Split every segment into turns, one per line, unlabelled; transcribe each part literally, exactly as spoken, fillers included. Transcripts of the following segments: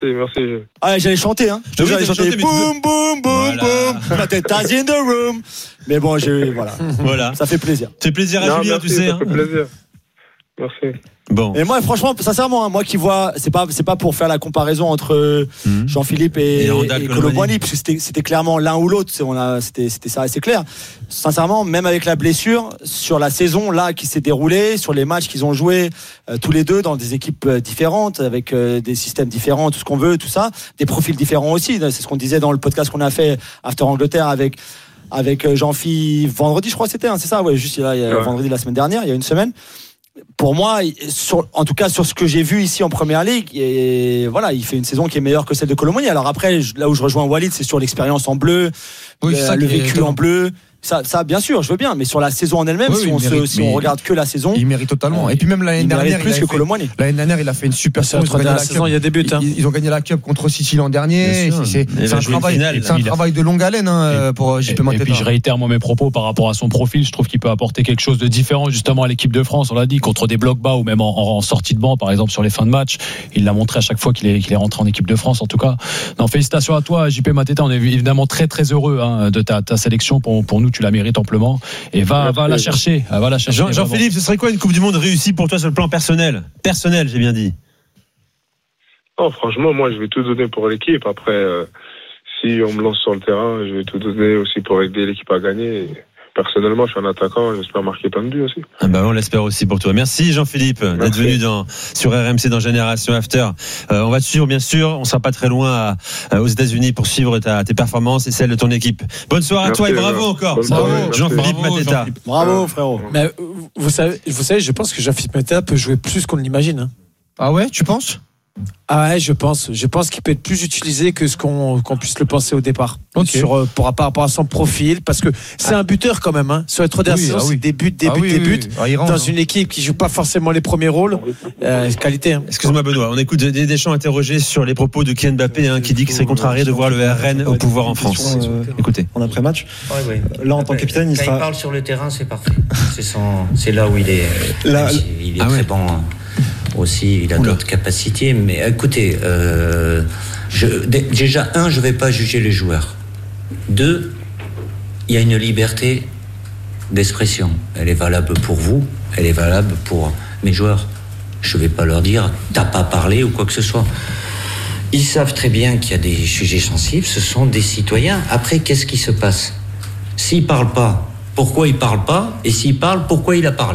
Merci.
Ah, j'allais chanter, hein.
Oui,
j'allais chanter.
chanter,
Boum, boum, boum,
voilà.
boum. Ma tête in the room. Mais bon, j'ai, voilà.
Voilà.
Ça fait plaisir.
Ça fait plaisir à
Non,
Julien,
merci,
tu sais.
ça
Hein.
fait plaisir. Merci.
Bon.
Et moi, franchement, sincèrement, hein, moi qui vois, c'est pas, c'est pas pour faire la comparaison entre
Mmh.
Jean-Philippe et,
Et Randall
et
Colomani.
Colomani, parce que c'était, c'était clairement l'un ou l'autre. C'est, on a, c'était, c'était ça assez clair. Sincèrement, même avec la blessure, sur la saison là qui s'est déroulée, sur les matchs qu'ils ont joués euh, tous les deux dans des équipes euh, différentes, avec euh, des systèmes différents, tout ce qu'on veut, tout ça, des profils différents aussi. C'est ce qu'on disait dans le podcast qu'on a fait After Angleterre avec. avec Jean-Philippe vendredi, je crois que c'était, hein, c'est ça, ouais, juste il y a, il y a
ouais.
vendredi la semaine dernière, il y a une semaine. Pour moi, sur, en tout cas sur ce que j'ai vu ici en Première Ligue, et voilà, il fait une saison qui est meilleure que celle de Colomani. Alors après, là où je rejoins Walid, c'est sur l'expérience en bleu,
Oui,
le,
ça
le
qui est
vécu
étonnant.
en bleu. Ça, ça, bien sûr, je veux bien, mais sur la saison en elle-même,
Oui,
si,
oui,
on,
il
se,
mérite,
si on
mais-
regarde que la saison,
Il mérite totalement. Et puis même l'année
il
dernière,
mérite
il
plus
avait
que
fait-
Colomani.
l'année dernière, il a fait une super
C'est la
saison. Ils ont gagné
dernière
la
saison,
Cup.
il y a des buts, hein.
Ils, ils ont gagné la Cup contre City l'an dernier.
Bien sûr.
C'est,
Il
c'est
va
un,
jouer une
travail,
finale,
c'est un
il a-
travail de longue haleine hein, pour J P
Et, et
Mateta.
puis je réitère moi mes propos par rapport à son profil. Je trouve qu'il peut apporter quelque chose de différent justement à l'équipe de France. On l'a dit, contre des blocs bas ou même en, en, en sortie de banc, par exemple sur les fins de match. Il l'a montré à chaque fois qu'il est, qu'il est rentré en équipe de France. En tout cas, non, félicitations à toi, J P Mateta. On est évidemment très très heureux hein, de ta, ta sélection. Pour, pour nous, tu la mérites amplement. Et va, va la chercher, va la chercher.
Jean, Jean-Philippe, ce serait quoi une Coupe du Monde réussie pour toi sur le plan personnel ? Personnel, j'ai bien dit.
Oh, franchement, moi, je vais tout donner pour l'équipe. Après, euh, si on me lance sur le terrain, je vais tout donner aussi pour aider l'équipe à gagner. Et personnellement, je suis un attaquant, j'espère marquer plein de buts aussi.
Ah bah on l'espère aussi pour toi. Merci Jean-Philippe d'être
Merci.
venu dans, sur R M C dans Génération After. Euh, on va te suivre bien sûr, on sera pas très loin à, à, aux États-Unis pour suivre ta, tes performances et celles de ton équipe. Bonne soirée
Merci,
à toi et bravo
euh,
encore.
bonne
Bravo,
soirée, merci.
Jean-Philippe
Bravo,
Mateta.
Jean-Philippe.
Bravo, frérot.
Mais euh, vous savez, vous savez, je pense que Jean-Philippe Mateta peut jouer plus qu'on ne l'imagine. Hein.
Ah ouais, tu penses ?
Ah ouais, je pense. Je pense qu'il peut être plus utilisé que ce qu'on, qu'on puisse le penser au départ.
Ok.
Sur, euh, pour, par rapport à son profil. Parce que c'est un buteur quand même. Hein. Sur les trois dernières
Oui,
saisons,
ah oui.
c'est des buts, des
Ah
buts,
oui,
des
oui,
buts.
oui. Ah, il rentre,
dans
hein.
une équipe qui joue pas forcément les premiers rôles. Euh, qualité. Hein.
Excuse-moi Benoît, on écoute Didier Deschamps interrogé sur les propos de Kylian Mbappé hein, qui dit qu'il serait contrarié de voir le R N au pouvoir en France.
Euh,
Écoutez.
en après-match.
Ouais, ouais.
Là, en tant que capitaine, il
Quand
sera.
il parle sur le terrain, c'est parfait. C'est, son, c'est là où il est.
Là-
même si il est
Ah
très
ouais.
bon hein. aussi. Il a
Oula.
d'autres capacités. Mais écoutez, euh, je, dé- déjà, un, je ne vais pas juger les joueurs. Deux, il y a une liberté d'expression. Elle est valable pour vous, elle est valable pour mes joueurs. Je ne vais pas leur dire « t'as pas parlé » ou quoi que ce soit. Ils savent très bien qu'il y a des sujets sensibles, ce sont des citoyens. Après, qu'est-ce qui se passe ? S'ils ne parlent pas, pourquoi ils ne parlent pas ? Et s'ils parlent, pourquoi il a parlé ?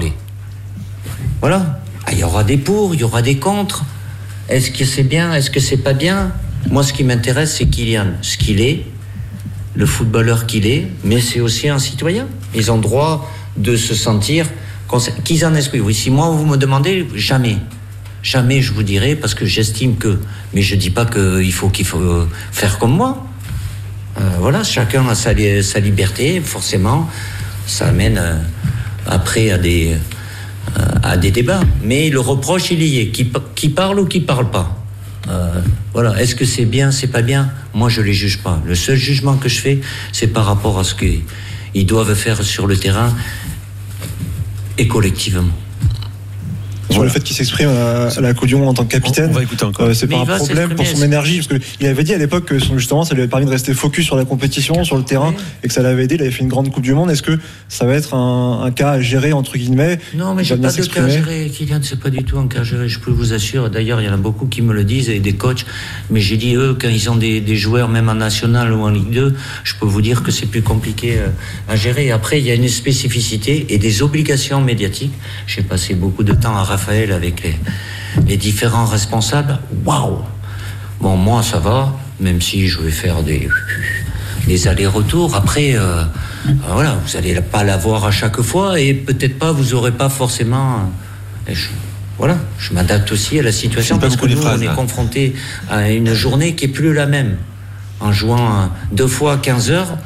Voilà. Ah, il y aura des pour, il y aura des contre. Est-ce que c'est bien ? Est-ce que c'est pas bien ? Moi, ce qui m'intéresse, c'est Kylian, ce qu'il est, le footballeur qu'il est, mais c'est aussi un citoyen. Ils ont droit de se sentir qu'ils en esprit. Oui, si moi, vous me demandez, jamais. Jamais je vous dirai, parce que j'estime que... Mais je dis pas qu'il faut, qu'il faut faire comme moi. Euh, voilà, chacun a sa, sa liberté, forcément. Ça amène euh, après à des, euh, à des débats. Mais le reproche, il y est. Qui, qui parle ou qui parle pas. Euh, voilà. Est-ce que c'est bien, c'est pas bien ? Moi, je les juge pas. Le seul jugement que je fais, c'est par rapport à ce qu'ils doivent faire sur le terrain et collectivement.
Sur
Voilà.
le fait qu'il s'exprime à, à la Coupe du Monde en tant que capitaine,
On va écouter encore.
euh, c'est
Mais
pas
il
un
va
problème pour son
s'exprimer.
énergie, parce qu'il avait dit à l'époque que son- justement ça lui avait permis de rester focus sur la compétition, sur le terrain,
Oui.
et que ça l'avait aidé. Il avait fait une grande Coupe du Monde. Est-ce que ça va être un, un cas à gérer entre guillemets?
Non, mais
Il
j'ai
va bien
pas de cas
s'exprimer.
géré. Kylian, c'est pas du tout un cas géré, je peux vous assurer. D'ailleurs, il y en a beaucoup qui me le disent, et des coachs. Mais j'ai dit, eux, quand ils ont des, des joueurs, même en national ou en Ligue deux, je peux vous dire que c'est plus compliqué euh, à gérer. Après, il y a une spécificité et des obligations médiatiques. J'ai passé beaucoup de temps à Raphaël avec les, les différents responsables. Waouh! Bon, moi, ça va, même si je vais faire des, des allers-retours. Après, euh, euh, voilà, vous n'allez pas l'avoir à chaque fois, et peut-être pas, vous n'aurez pas forcément... euh, je- voilà, je m'adapte aussi à la situation,
J'aime pas
parce que
beaucoup les
nous,
phrases,
on est
là.
confronté à une journée qui est plus la même. En jouant euh, deux fois quinze heures,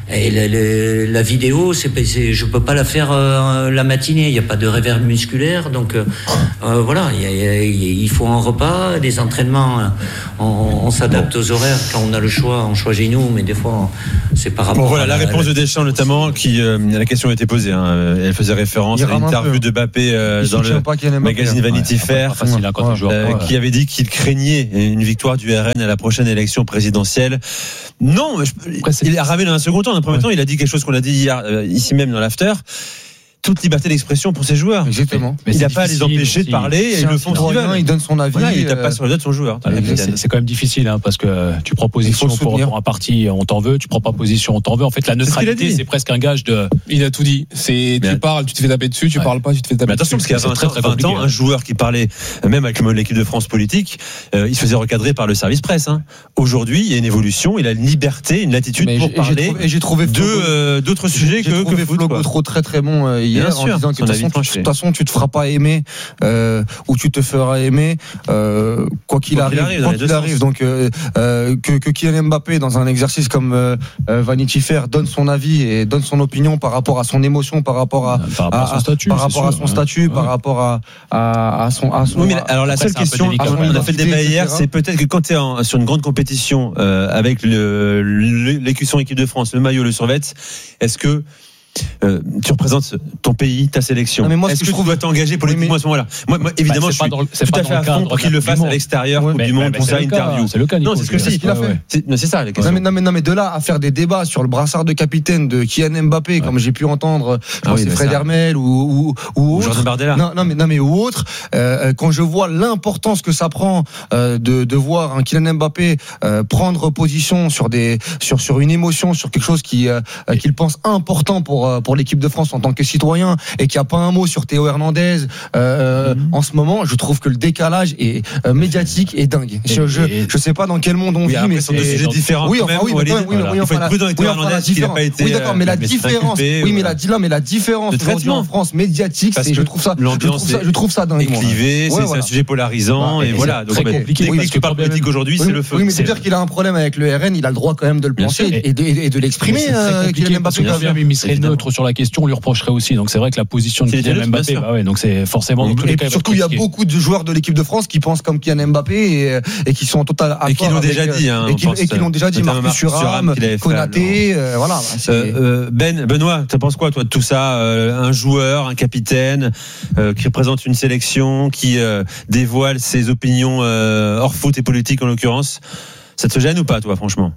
Et la, la, la vidéo, c'est, c'est, je peux pas la faire euh, la matinée. Il n'y a pas de réverb musculaire, donc euh, euh, voilà. Il, y a, il faut un repas, des entraînements. On, on s'adapte aux horaires quand on a le choix. On choisit nous, mais des fois, c'est par rapport.
Bon, voilà
à
la, la réponse la, de Deschamps notamment, qui euh, la question a été posée. Hein, elle faisait référence à l'interview de Mbappé euh, dans le magazine Vanity Fair, ouais, facile, hein, quand ouais, joueur, euh, ouais. qui avait dit qu'il craignait une victoire du R N à la prochaine élection présidentielle. Non, je, Après, il a ramené dans un second temps. Dans un premier ouais. temps, il a dit quelque chose qu'on a dit hier, euh, ici même dans l'after. Toute liberté d'expression pour ses joueurs.
Exactement.
Mais il n'a pas à les empêcher de parler et ils le font
trop bien. Il donne son avis.
Voilà, il ne tape pas sur le dos de son joueur.
C'est, c'est quand même difficile hein, parce que tu prends position pour, pour un parti, on t'en veut. Tu prends pas position, on t'en veut. En fait, la neutralité, c'est, c'est presque un gage de.
Il a tout dit. C'est tu parles, tu te fais taper dessus. Tu ouais. parles pas, tu te fais taper
mais attention,
dessus.
Parce qu'il y a vingt, vingt ans, un joueur qui parlait, même avec l'équipe de France politique, euh, il se faisait recadrer par le service presse. Hein. Aujourd'hui, il y a une évolution. Il a une liberté, une latitude pour parler.
Et j'ai trouvé
d'autres sujets que
que foot. Trop très très bon hier en disant que de toute façon, tu te feras pas aimer euh, ou tu te feras aimer euh, quoi qu'il arrive, arrive, quoi qu'il arrive. Donc euh, euh, que, que Kylian Mbappé, dans un exercice comme euh, Vanity Fair, donne son avis et donne son opinion par rapport à son émotion, par rapport à,
par rapport à, à son statut,
par rapport
sûr,
à son statut, ouais. par rapport à, à, à son. À son
oui, mais alors la Après, seule question, délicat, on a fait le débat hier, c'est peut-être que quand tu es sur une grande compétition euh, avec le, l'écusson équipe de France, le maillot, le survêt, est-ce que Euh, tu représentes ton pays, ta sélection. Non, mais moi, est-ce que, que je trouve... tu dois t'engager politiquement oui, à ce moment-là? Moi, moi évidemment, bah, je suis le, tout à fait à fond pour qu'il le fasse à l'extérieur, Coupe du Monde, pour ça, interview.
C'est le cas.
Non, c'est ce que c'est qu'il a fait. C'est, c'est ça, les questions.
Non, mais, non, mais, non, mais de là à faire des débats sur le brassard de capitaine de Kylian Mbappé, ouais. comme j'ai pu entendre, je ah pense oui, c'est Fred Hermel ou, ou, ou, ou
Jordan Bardella.
Non, non, mais, non, mais ou autre, euh, quand je vois l'importance que ça prend euh, de, de voir un Kylian Mbappé euh, prendre position sur des, sur, sur une émotion, sur quelque chose qui, euh, qu'il pense important pour, pour l'équipe de France en tant que citoyen et qu'il n'y a pas un mot sur Théo Hernandez euh, mmh. en ce moment, je trouve que le décalage est euh, médiatique et dingue. Je, je, je sais pas dans quel monde on
oui,
vit, mais
c'est deux sujets différents.
Oui, enfin, oui, mais oui,
voilà.
oui,
il faut être prudent avec Théo Hernandez qui n'a pas été.
Oui, d'accord, mais la différence, oui, mais la, là, mais la différence aujourd'hui en France médiatique, c'est, je trouve ça,
l'ambiance,
je trouve ça dingue.
Éclivé, c'est un sujet polarisant et voilà.
Donc, très compliqué.
Oui, tu parles politique aujourd'hui, c'est le feu.
Oui, mais c'est dire qu'il a un problème avec le R N, il a le droit quand même de le penser et de l'exprimer.
Kylian Mbappé, il serait neutre sur la question, on lui reprocherait aussi. Donc c'est vrai que la position de Kylian Mbappé, bah ouais, donc c'est forcément.
Et puis surtout, il y a beaucoup de joueurs de l'équipe de France qui pensent comme Kylian Mbappé et, et qui sont en total accord
et qui l'ont déjà dit, hein,
et, qui, et qui l'ont déjà dit. Marcus Thuram, Konaté, euh, voilà.
Euh, ben, Benoît, tu penses quoi toi de tout ça? euh, Un joueur, un capitaine euh, qui représente une sélection, qui euh, dévoile ses opinions euh, hors foot et politique en l'occurrence. Ça te gêne ou pas, toi, franchement?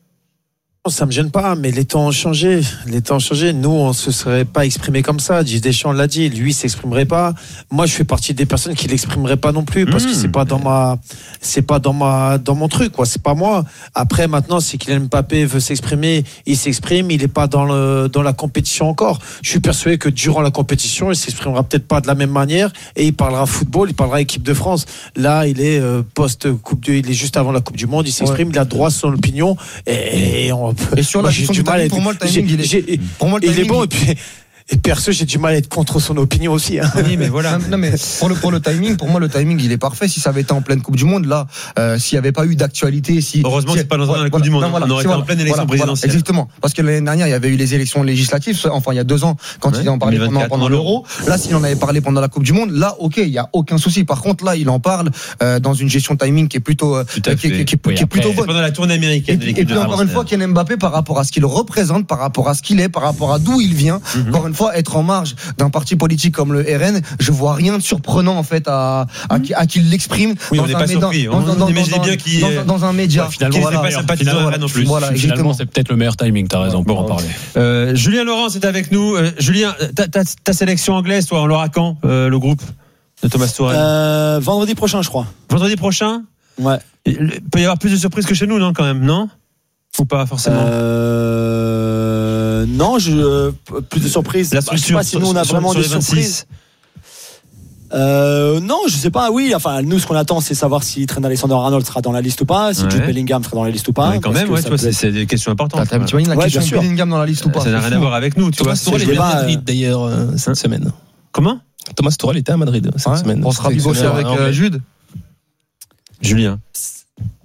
Ça me gêne pas, mais les temps ont changé. Les temps ont changé. Nous, on se serait pas exprimé comme ça. Didier Deschamps l'a dit. Lui, il s'exprimerait pas. Moi, je fais partie des personnes qui l'exprimeraient pas non plus parce mmh. que c'est pas dans ma, c'est pas dans ma, dans mon truc, quoi. C'est pas moi. Après, maintenant, si Kylian Mbappé veut s'exprimer, il s'exprime. Il est pas dans le, dans la compétition encore. Je suis persuadé que durant la compétition, il s'exprimera peut-être pas de la même manière et il parlera football, il parlera équipe de France. Là, il est euh, post coupe du, il est juste avant la Coupe du Monde. Il s'exprime. Ouais. Il a droit à son opinion et, et on
Et sur la question du timing, pour moi, le timing, il est, pour moi, le timing,
il est bon. Et puis, et perso, j'ai du mal à être contre son opinion aussi. Hein.
Oui, mais voilà. Non, mais pour le, pour le timing, pour moi, le timing, il est parfait. Si ça avait été en pleine Coupe du Monde, là, euh, s'il n'y avait pas eu d'actualité, si.
Heureusement,
si,
c'est pas dans
voilà,
la Coupe du Monde.
Non, voilà,
on aurait
si,
été
voilà,
en pleine élection
voilà,
présidentielle.
Voilà, exactement. Parce que l'année dernière, il y avait eu les élections législatives, enfin, il y a deux ans, quand ouais, il en parlait pendant, pendant l'Euro. Là, s'il en avait parlé pendant la Coupe du Monde, là, ok, il n'y a aucun souci. Par contre, là, il en parle, euh, dans une gestion timing qui est plutôt, euh, qui, qui, qui, qui, oui, qui est plutôt bonne.
Pendant la tournée américaine de l'équipe de France.
Et puis, encore une fois, Kylian Mbappé, par rapport à ce qu'il représente, par rapport à ce qu'il est, par rapport à d'où il vient, encore une fois, être en marge d'un parti politique comme le R N, je vois rien de surprenant en fait à à, à, à qu'il l'exprime.
Oui, dans on n'est pas surpris. Dans, on, on imaginait bien qu'il
dans, dans un média.
Ouais, finalement,
voilà, pas sympathisant voilà, en plus.
Voilà, finalement, c'est peut-être le meilleur timing. T'as raison pour en parler.
Euh, Julien Laurent est avec nous. Euh, Julien, ta, ta, ta sélection anglaise, toi, on l'aura quand euh, le groupe de Thomas Tuchel?
euh, Vendredi prochain, je crois.
Vendredi prochain.
Ouais.
Il peut y avoir plus de surprises que chez nous, non, quand même, non? Ou pas forcément?
Euh... Non, je... euh, plus de surprises.
La structure,
bah, je sais pas si nous on a
sur,
vraiment
sur
des surprises. Euh, non, je sais pas. Oui, enfin, nous, ce qu'on attend, c'est savoir si Trent Alexander-Arnold sera dans la liste ou pas, si ouais. Jude Bellingham sera dans la liste ou pas.
Ouais, quand même, ouais, tu vois, c'est, c'est des questions importantes.
Tu imagines la ouais, question de Bellingham dans la liste ou pas?
Ça n'a rien à voir avec nous, tu vois.
Thomas Tuchel était à Madrid d'ailleurs euh, cette semaine.
Comment?
Thomas Tuchel était à Madrid cette semaine.
On sera bigosser avec Jude.
Julien.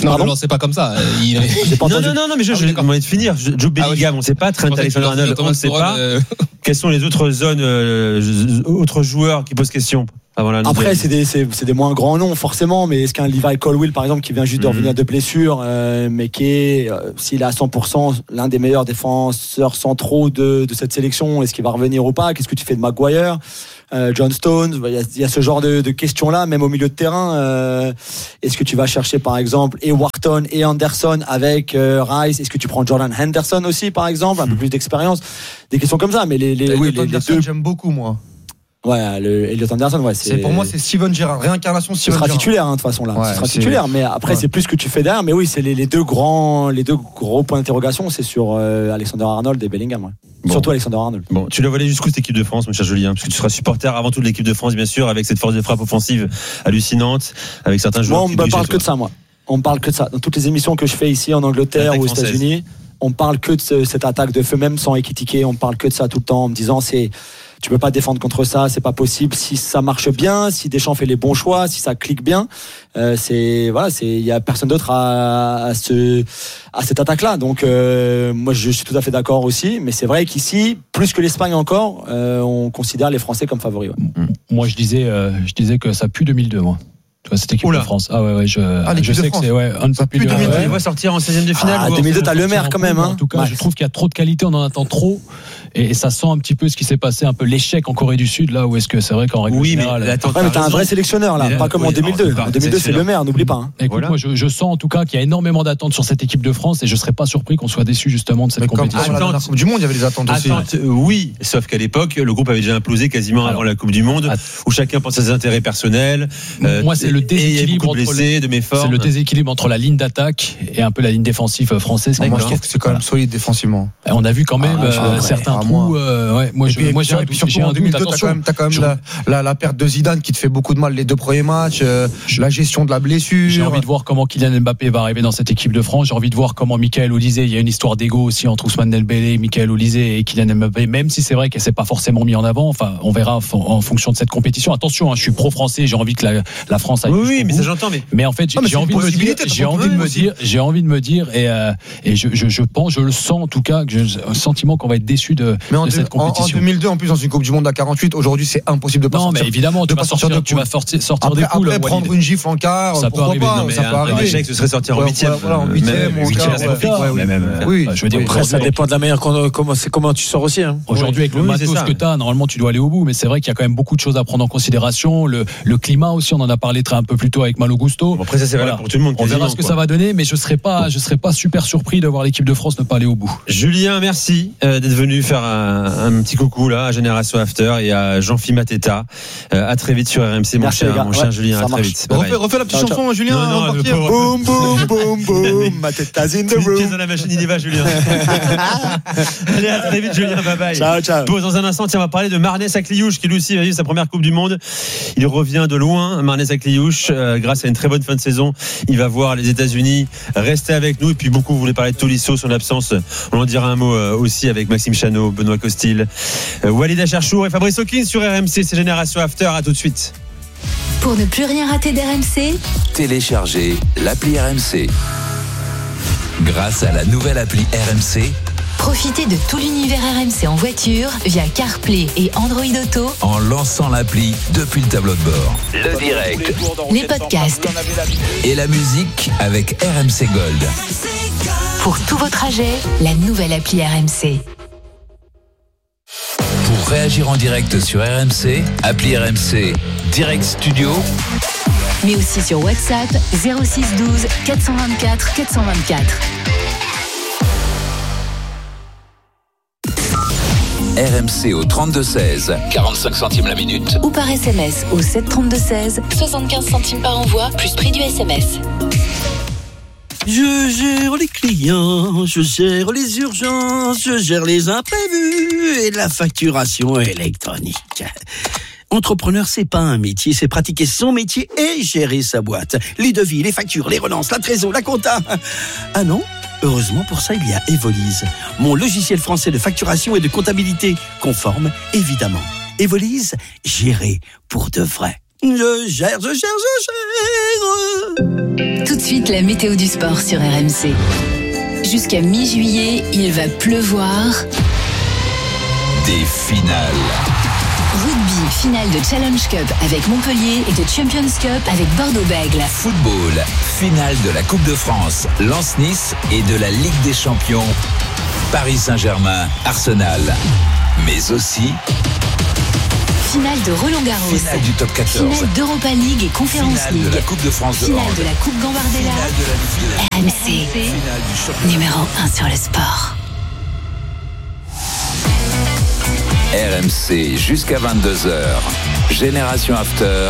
Non, ne lancez pas comme ça. Il...
Pas non, non, non, non, mais je, ah, je vais demander de finir. Joe Bellingham, ah, on ne sait pas. Trent Alexander-Arnold, on ne sait pas. Euh... Quelles sont les autres zones, euh, autres joueurs qui posent question?
Après, c'est des, c'est, c'est des moins grands noms, forcément, mais est-ce qu'un Levi Colwill, par exemple, qui vient juste de revenir mm-hmm. de blessure, euh, mais qui est, euh, s'il est à cent pour cent, l'un des meilleurs défenseurs centraux de, de cette sélection, est-ce qu'il va revenir ou pas? Qu'est-ce que tu fais de Maguire? Euh, John Stones, il y, a, il y a ce genre de, de questions-là, même au milieu de terrain. Euh, est-ce que tu vas chercher, par exemple, et Wharton et Anderson avec euh, Rice? Est-ce que tu prends Jordan Henderson aussi, par exemple, un peu plus d'expérience? Des questions comme ça, mais les, les,
oui, les, les deux. J'aime beaucoup, moi.
Ouais, le Elliot Anderson, ouais, c'est,
c'est pour moi c'est Steven Gerrard, réincarnation Steven Gerrard.
Ce sera titulaire, hein, de toute façon là.
Ouais,
ce sera
c'est...
titulaire, mais après ouais. c'est plus ce que tu fais derrière. Mais oui, c'est les, les deux grands, les deux gros points d'interrogation, c'est sur euh, Alexander-Arnold et Bellingham. Ouais. Bon. Surtout Alexander-Arnold.
Bon, tu l'as volé jusqu'où cette équipe de France, mon cher Julien, parce que tu seras supporter avant tout de l'équipe de France, bien sûr, avec cette force de frappe offensive hallucinante, avec certains joueurs.
Moi, on me parle que de ça, moi. On me parle que de ça. Dans toutes les émissions que je fais ici en Angleterre ou aux États-Unis, on parle que de ce, cette attaque de feu, même sans équitiquer. On parle que de ça tout le temps, en me disant c'est. Tu peux pas défendre contre ça, c'est pas possible. Si ça marche bien, si Deschamps fait les bons choix, si ça clique bien, euh, c'est voilà, c'est il y a personne d'autre à, à ce à cette attaque-là. Donc euh, moi je suis tout à fait d'accord aussi, mais c'est vrai qu'ici, plus que l'Espagne encore, euh, on considère les Français comme favoris. Ouais.
Moi je disais, euh, je disais que ça pue deux mille deux, moi. Tu vois, cette équipe Oula. de France. Ah ouais, ouais, je,
ah,
je sais que c'est ouais, un peu plus.
Il va sortir en seizième de finale.
Ah, deux mille deux, t'as le maire quand même. Hein.
En tout cas,
ouais.
je trouve qu'il y a trop de qualité, on en attend trop. Et, et ça sent un petit peu ce qui s'est passé, un peu l'échec en Corée du Sud, là où est-ce que c'est vrai qu'en règle
oui,
générale.
Mais, attends,
ouais, mais t'as un vrai sélectionneur là, pas comme oui, en deux mille deux. En deux mille deux, c'est le maire, n'oublie pas. Hein.
Écoute, voilà. moi, je, je sens en tout cas qu'il y a énormément d'attentes sur cette équipe de France et je serais pas surpris qu'on soit déçu justement de cette mais compétition.
Comme la Coupe du Monde, il y avait des attentes aussi.
Attentes, oui, sauf qu'à l'époque, le groupe avait déjà implosé quasiment Alors, avant la Coupe du Monde, où chacun pense à ses intérêts personnels.
Moi, c'est le déséquilibre entre
les de
c'est le déséquilibre entre la ligne d'attaque et un peu la ligne défensive française.
Moi, je trouve que c'est quand même solide défensivement.
Et on a vu quand même ah, euh, certains trous. Euh, ouais, moi, je,
puis,
moi,
j'ai,
j'ai,
surtout
j'ai un
en deux mille deux,
doute.
T'as quand même, t'as quand même la, la, la perte de Zidane qui te fait beaucoup de mal les deux premiers matchs, euh, la gestion de la blessure.
J'ai envie de voir comment Kylian Mbappé va arriver dans cette équipe de France. J'ai envie de voir comment Michael Olysée. Il y a une histoire d'ego aussi entre Ousmane Dembélé, Michael Olysée et Kylian Mbappé. Même si c'est vrai qu'elle s'est pas forcément mis en avant. Enfin, on verra en fonction de cette compétition. Attention, hein, je suis pro-français. J'ai envie que la, la France aille.
Oui, oui, mais ça j'entends. Mais,
mais en fait, j'ai, j'ai envie de me dire, j'ai envie de me dire, j'ai envie de me dire, et euh, et je, je je pense, je le sens en tout cas, que j'ai un sentiment qu'on va être déçu de,
mais en
de
deux,
cette compétition.
En, en deux mille deux, en plus dans une Coupe du Monde à quarante-huit, aujourd'hui c'est impossible de pas
non,
sortir.
Non, mais évidemment, tu vas sortir, de
tu vas
sortir, sortir
après,
des poules.
Après prendre une gifle en quart,
ça peut arriver.
Pas,
non, mais
ça peut arriver.
Un échec, ce serait sortir en huitième.
Voilà, en huitième, en quart.
Oui, je veux dire, après ça dépend de la manière comment c'est comment tu sors aussi.
Aujourd'hui, avec le matos que tu as, normalement tu dois aller au bout, mais c'est vrai qu'il y a quand même beaucoup de choses à prendre en considération. Le le climat aussi, on en a parlé très un peu plus tôt avec Malo Gusto.
Après ça c'est valable pour tout le monde.
On verra ce que ça va donner, mais je serais pas, je serais pas super surpris de voir l'équipe de France ne pas aller au bout.
Julien, merci euh, d'être venu faire un, un petit coucou là à Génération After et à Jean-Philippe Mateta. Euh, à très vite sur R M C, mon merci cher, mon cher ouais, Julien. À très vite.
Refais, refais la petite ciao, chanson, ciao. Julien.
Non, non,
boum, boum, boum, boum. Mateta's in the room.
Tu es dans la machine, il y va, Julien. Allez, à très vite, Julien. Bye bye.
Ciao, ciao.
Pause dans un instant. Tiens, on va parler de Marnès Akliouche qui lui aussi va vivre sa première Coupe du Monde. Il revient de loin, Marnès Akliouche, euh, grâce à une très bonne fin de saison. Il va voir les États-Unis. Restez avec nous. Et puis beaucoup voulaient parler de Tolisso, son absence. On en dira un mot euh, aussi avec Maxime Chanot, Benoît Costil, euh, Walid Acharchour et Fabrice Hawkins sur R M C. C'est Génération After. À tout de suite.
Pour ne plus rien rater d'R M C,
téléchargez l'appli R M C. Grâce à la nouvelle appli R M C,
profitez de tout l'univers R M C en voiture via CarPlay et Android Auto
en lançant l'appli depuis le tableau de bord. Le direct,
les podcasts
et la musique avec R M C Gold.
Pour tous vos trajets, la nouvelle appli R M C.
Pour réagir en direct sur R M C, appli R M C Direct Studio,
mais aussi sur WhatsApp zéro six douze quatre cent vingt-quatre quatre cent vingt-quatre.
R M C au trente-deux seize, quarante-cinq centimes la minute.
Ou par S M S au sept trente-deux seize, soixante-quinze centimes par envoi, plus prix du S M S.
Je gère les clients, je gère les urgences, je gère les imprévus et la facturation électronique. Entrepreneur, c'est pas un métier, c'est pratiquer son métier et gérer sa boîte. Les devis, les factures, les relances, la trésor, la compta. Ah non ? Heureusement, pour ça, il y a Evolise, mon logiciel français de facturation et de comptabilité, conforme, évidemment. Evolise, géré pour de vrai. Je gère, je gère, je gère.
Tout de suite, la météo du sport sur R M C. Jusqu'à mi-juillet, il va pleuvoir.
Des finales.
Rugby, finale de Challenge Cup avec Montpellier et de Champions Cup avec Bordeaux-Bègles.
Football, finale de la Coupe de France, Lens-Nice et de la Ligue des Champions, Paris Saint-Germain, Arsenal. Mais aussi
finale de Roland-Garros,
finale du top quatorze,
finale d'Europa League et Conference
finale
League,
de la Coupe de France de
finale
hand,
de la Coupe Gambardella.
R
M C, numéro un sur le sport.
R M C jusqu'à vingt-deux heures. Génération After.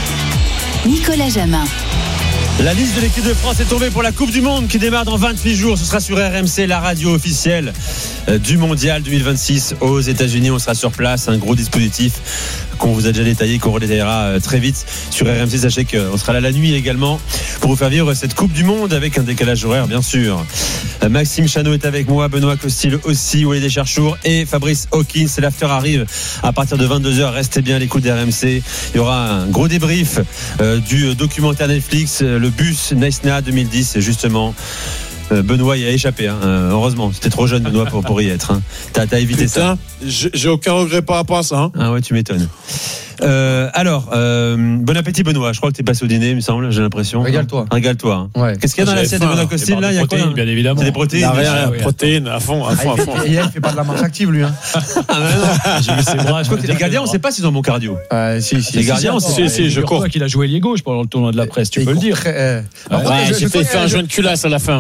Nicolas Jamin.
La liste de l'équipe de France est tombée pour la Coupe du Monde qui démarre dans vingt-huit jours. Ce sera sur R M C, la radio officielle du Mondial deux mille vingt-six aux États-Unis. On sera sur place, un gros dispositif qu'on vous a déjà détaillé, qu'on redétaillera très vite sur R M C. Sachez qu'on sera là la nuit également pour vous faire vivre cette Coupe du Monde avec un décalage horaire, bien sûr. Maxime Chanot est avec moi, Benoît Costil aussi, Walid Echarchour et Fabrice Hawkins. L'after arrive à partir de vingt-deux heures. Restez bien à l'écoute d'R M C. Il y aura un gros débrief euh, du documentaire Netflix, le bus Naïsna deux mille dix, justement. Euh, Benoît y a échappé, hein. euh, heureusement. C'était trop jeune, Benoît, pour, pour y être. Hein. T'as, t'as évité
Putain,
ça.
J'ai aucun regret par rapport à ça. Hein.
Ah ouais, tu m'étonnes. Euh, alors, euh, bon appétit, Benoît. Je crois que t'es passé au dîner, il me semble, j'ai l'impression.
Régale-toi.
Régale-toi.
Ouais.
Qu'est-ce qu'il y a dans l'assiette de Benoît Costil là? Il y a quoi,
bien évidemment.
C'est des protéines.
Il y a rien,
Ah, oui,
protéines, à fond, à fond, à fond.
Et il fait pas de la marche active, lui. Hein.
Ah, bah non. J'ai vu ses bras. Je crois que les gardiens, on sait pas s'ils ont bon cardio.
Euh, si, si.
Les gardiens, on sait.
Si, si, je cours.
Qu'il a joué ailier gauche pendant le tournoi de la presse, tu peux le dire.
Ouais, j'ai fait faire un jeu de culasse à la fin.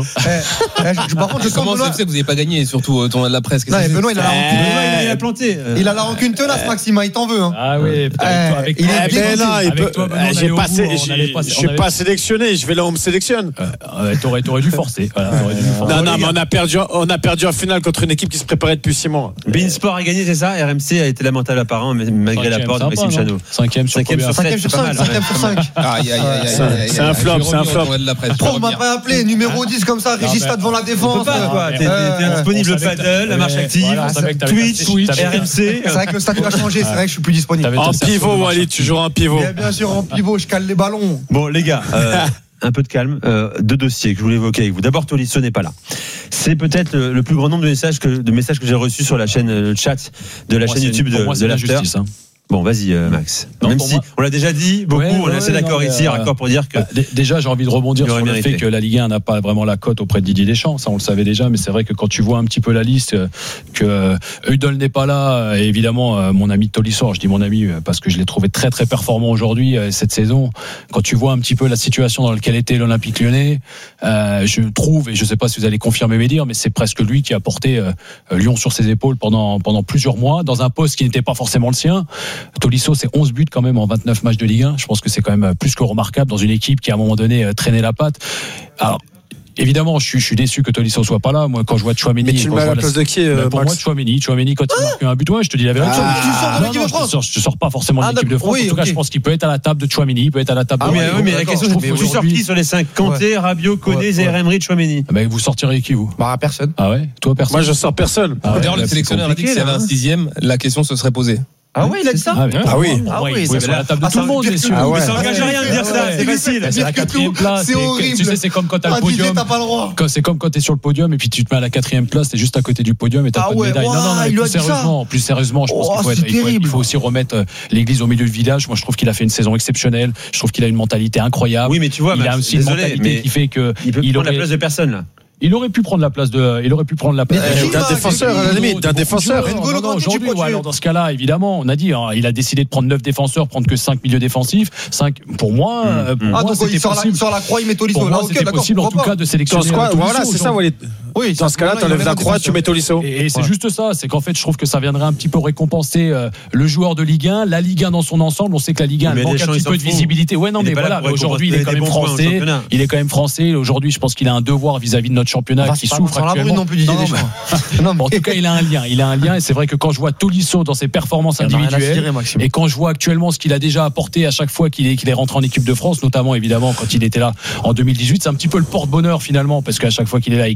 Par contre, je
Comment ça fait que vous n'avez pas gagné, surtout au tournoi de la presse?
Non, Benoît, il a la rancune.
Benoît, il a planté.
Il a la rancune tenace, Maxime, il t'en veut.
Ah oui, avec
il est
bien là, il peut. J'ai pas, je suis pas
sélectionné.
sélectionné, je vais là où on me sélectionne.
Euh, t'aurais, t'aurais dû forcer. Voilà, t'aurais dû forcer.
Non, non, mais on a perdu, on a perdu en finale contre une équipe qui se préparait depuis six mois.
Beansport a gagné, c'est ça? R M C a été lamentable apparemment, mais malgré l'apport de Maxime Chanot.
Cinquième sur
Cinquième sur
cinquième sur cinq. Cinquième sur cinq.
C'est un flop, c'est un flop.
Pro, on m'a pas appelé, numéro dix comme ça, Régista devant la défense.
T'es indisponible, le paddle, la marche active, Twitch, R M C.
C'est vrai que le statut a changé, c'est vrai que je suis plus disponible.
En pivot, Walid, tu joues en pivot.
Bien sûr, en pivot, je cale les ballons.
Bon, les gars, euh, un peu de calme. Euh, deux dossiers que je voulais évoquer avec vous. D'abord, Tolisso n'est pas là. C'est peut-être le, le plus grand nombre de messages que, de messages que j'ai reçus sur la chaîne, le chat de la
moi,
chaîne YouTube de,
moi,
de l'After. Hein. Bon, vas-y, euh, Max.
Non,
Même si
moi...
on l'a déjà dit, beaucoup, ouais, on est assez ouais, d'accord non, ici, euh, raccord pour dire que.
Bah, déjà, j'ai envie de rebondir sur
mérité.
le fait que la Ligue un n'a pas vraiment la cote auprès de Didier Deschamps. Ça, on le savait déjà, mais c'est vrai que quand tu vois un petit peu la liste, que Eudel n'est pas là, et évidemment, mon ami Tolisso, je dis mon ami parce que je l'ai trouvé très très performant aujourd'hui cette saison. Quand tu vois un petit peu la situation dans laquelle était l'Olympique Lyonnais, euh, je trouve, et je ne sais pas si vous allez confirmer mes dires, mais c'est presque lui qui a porté euh, Lyon sur ses épaules pendant pendant plusieurs mois dans un poste qui n'était pas forcément le sien. Tolisso, c'est onze buts quand même en vingt-neuf matchs de Ligue un. Je pense que c'est quand même plus que remarquable dans une équipe qui à un moment donné traînait la patte. Alors évidemment, je suis, je suis déçu que Tolisso soit pas là. Moi, quand je vois Tchouaméni,
mais tu le mets à la place de qui euh,
pour
Max?
moi, Tchouaméni, Tchouaméni quand il marque un but, ouais, je te dis la vérité.
Ah, tu sors de l'équipe de France.
Non, je te sors pas forcément de
ah,
l'équipe de France.
Oui,
en tout cas,
okay.
je pense qu'il peut être à la table de Tchouaméni, il peut être à la table.
Ah
de
oui, oui, mais la question c'est tu sors qui sur les cinq? Kanté, ouais. Rabiot, Koné, ouais, Zaïre Emery, Tchouaméni.
Mais vous sortirez qui vous?
Bah personne.
Ah ouais, toi personne.
Moi, je sors personne.
Ah, d'ailleurs, le sélectionneur a dit que s'il y avait un sixième, la question se serait posée.
Ah oui, il a dit ça.
Ah, ah oui.
Ah oui, c'est sur la table de tout le monde, messieurs.
Ah ouais.
Mais ça engage rien de dire ça, c'est facile.
C'est la quatrième place.
C'est horrible.
Tu sais, c'est comme quand t'as le podium.
T'as pas le droit.
C'est comme quand t'es sur le podium et puis tu te mets à la quatrième place, t'es juste à côté du podium et t'as pas de médaille. Non, non, non, plus sérieusement, plus sérieusement, je pense qu'il faut être, il faut, il faut aussi remettre l'église au milieu du village. Moi, je trouve qu'il a fait une saison exceptionnelle. Je trouve qu'il a une mentalité incroyable.
Oui, mais tu vois,
il a aussi une mentalité qui fait que
il peut prendre la place de personne là.
Il aurait pu prendre la place de, il aurait pu prendre la place
euh, d'un défenseur à la limite, d'un défenseur.
Non, non, non, aujourd'hui, ouais, alors dans ce cas-là, évidemment, on a dit, hein, il a décidé de prendre neuf défenseurs, prendre que cinq milieux défensifs, cinq. Pour moi, mmh. pour
ah,
moi,
donc
c'était
il sort
possible.
La, il sort la croix, il met Tolisso.
Pour moi, c'était possible en tout cas de sélectionner.
Voilà, c'est ça. Oui, dans ce cas-là, tu enlèves la croix, tu mets Tolisso.
Et c'est juste ça, c'est qu'en fait, je trouve que ça viendrait un petit peu récompenser le joueur de Ligue un, la Ligue un dans son ensemble. On sait que la Ligue un manque un petit peu de visibilité. Ouais, non, mais voilà, aujourd'hui, il est quand même français. Il est quand même français. Aujourd'hui, je pense qu'il a un devoir vis-à-vis de notre championnat qui souffre actuellement.
Non plus, Didier Deschamps.
Non, mais en tout cas, il a un lien. Il a un lien, et c'est vrai que quand je vois Tolisso dans ses performances individuelles, et quand je vois actuellement ce qu'il a déjà apporté à chaque fois qu'il est, qu'il est rentré en équipe de France, notamment évidemment quand il était là en deux mille dix-huit, c'est un petit peu le porte-bonheur finalement, parce qu'à chaque fois qu'il est là, il gagne.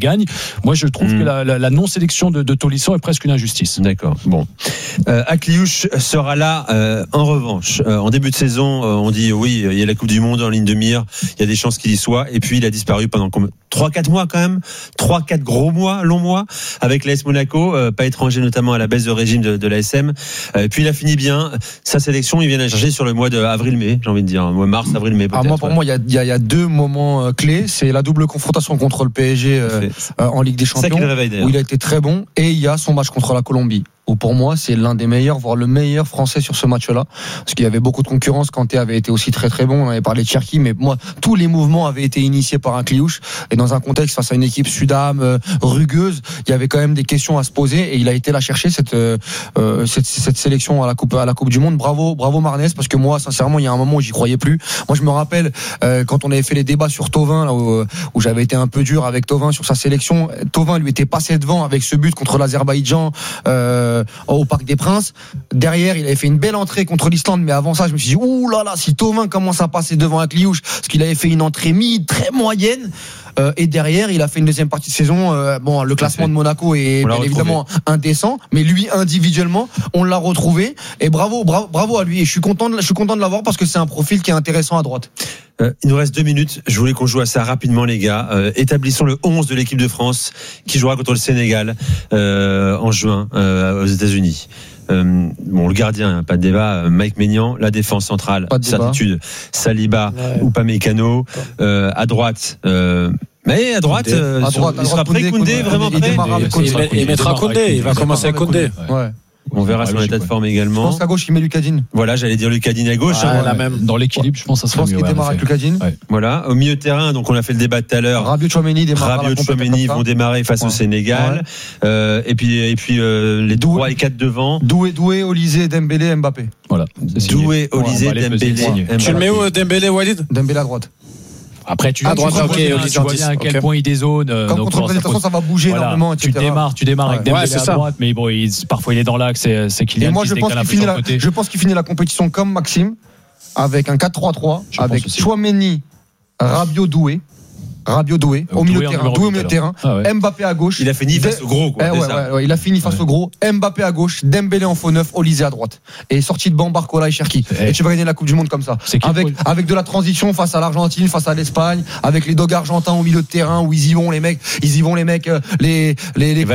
moi je trouve mmh. que la, la, la non-sélection de, de Tolisso est presque une injustice.
D'accord. Bon, euh, Akliouche sera là euh, en revanche. Euh, en début de saison, euh, on dit oui, il y a la Coupe du Monde en ligne de mire, il y a des chances qu'il y soit, et puis il a disparu pendant trois quatre mois quand même, trois quatre gros mois, longs mois, avec l'A S Monaco, euh, pas étranger notamment à la baisse de régime de, de l'A S M. Euh, puis il a fini bien sa sélection, il vient la chercher sur le mois d'avril-mai, j'ai envie de dire, mois mars, avril-mai peut-être.
Ah, moi, pour
ouais.
moi, il y a, y, a, y a deux moments euh, clés, c'est la double confrontation contre le P S G euh, euh, en Ligue des Champions, où il a été très bon, et il y a son match contre la Colombie, où pour moi c'est l'un des meilleurs, voire le meilleur français sur ce match-là, parce qu'il y avait beaucoup de concurrence. Kanté avait été aussi très très bon, on avait parlé de Cherki, mais moi tous les mouvements avaient été initiés par un Akliouche, et dans un contexte face à une équipe Sudam euh, rugueuse, il y avait quand même des questions à se poser, et il a été là chercher cette euh, cette, cette sélection à la coupe à la Coupe du Monde. Bravo bravo Marnès, parce que moi sincèrement il y a un moment où j'y croyais plus. Moi je me rappelle euh, quand on avait fait les débats sur Thauvin, là, où, où j'avais été un peu dur avec Thauvin sur sa sélection. Thauvin lui était passé devant avec ce but contre l'Azerbaïdjan euh, au Parc des Princes. Derrière, il avait fait une belle entrée contre l'Islande, mais avant ça, je me suis dit, ouh là là, si Thauvin commence à passer devant Akliouche, parce qu'il avait fait une entrée mi très moyenne. Euh, et derrière, il a fait une deuxième partie de saison. Euh, bon, le classement de Monaco est bien évidemment indécent, mais lui individuellement, on l'a retrouvé. Et bravo, bravo, bravo à lui. Et je suis content, de, je suis content de l'avoir parce que c'est un profil qui est intéressant à droite.
Euh, il nous reste deux minutes. Je voulais qu'on joue à ça rapidement, les gars. Euh, établissons le onze de l'équipe de France qui jouera contre le Sénégal euh, en juin euh, aux États-Unis. Euh, bon, le gardien, hein, pas de débat. Mike Maignan, la défense centrale, certitude. Saliba ouais. ou Upamecano. Euh, à droite. Euh, mais à droite, euh, à droite il sera prêt. Koundé, vraiment prêt.
Il mettra Koundé. Il va commencer avec Koundé.
Ouais. On verra son état de forme également.
Je pense qu'à gauche, il met Lucadine.
Voilà, j'allais dire Lucadine à gauche.
Ah, hein, la même. Dans l'équilibre, je pense que ça sera mieux.
Je pense qu'il démarre avec Lucadine.
Ouais. Voilà, au milieu de terrain, donc on a fait le débat tout à l'heure.
Rabiot, Tchouaméni démarre.
Rabiot, Tchouaméni vont démarrer face ouais. au Sénégal. Ouais. Euh, et puis, et puis euh, les trois et quatre devant.
Doué, Doué, Olysée, Dembélé, Mbappé.
Voilà.
Doué, Olysée, Dembélé.
Tu le mets où, Dembélé, Walid?
Dembélé à droite.
Après, tu,
à droite,
tu,
ok,
vois, tu vois bien à quel okay. point il dézone.
Comme
donc,
contre présentation, ça va bouger voilà, énormément.
Tu démarres, tu démarres ouais. avec Dembélé ouais, à droite, mais bon, il, parfois il est dans l'axe, c'est, c'est Kylian
Et moi,
qui
je
se
pense
décale un
qu'il
peu
finit la, je pense qu'il finit la compétition comme Maxime, avec un quatre trois trois, je avec Tchouaméni, Rabiot, Doué. Rabiot, Doué, au milieu de terrain, Doué au milieu de terrain, ah ouais. Mbappé à gauche.
Il a fini face au gros, quoi.
Eh, ouais, ouais, ouais, il a fini face ouais. au gros. Mbappé à gauche, Dembélé en faux neuf, Olysée à droite. Et sortie de banc, Barcola et Cherki. Et, et tu vas gagner la Coupe du Monde comme ça. Avec, faut... avec de la transition face à l'Argentine, face à l'Espagne, avec les dogs argentins au milieu de terrain où ils y vont, les mecs, ils y vont, les mecs, les, les, les,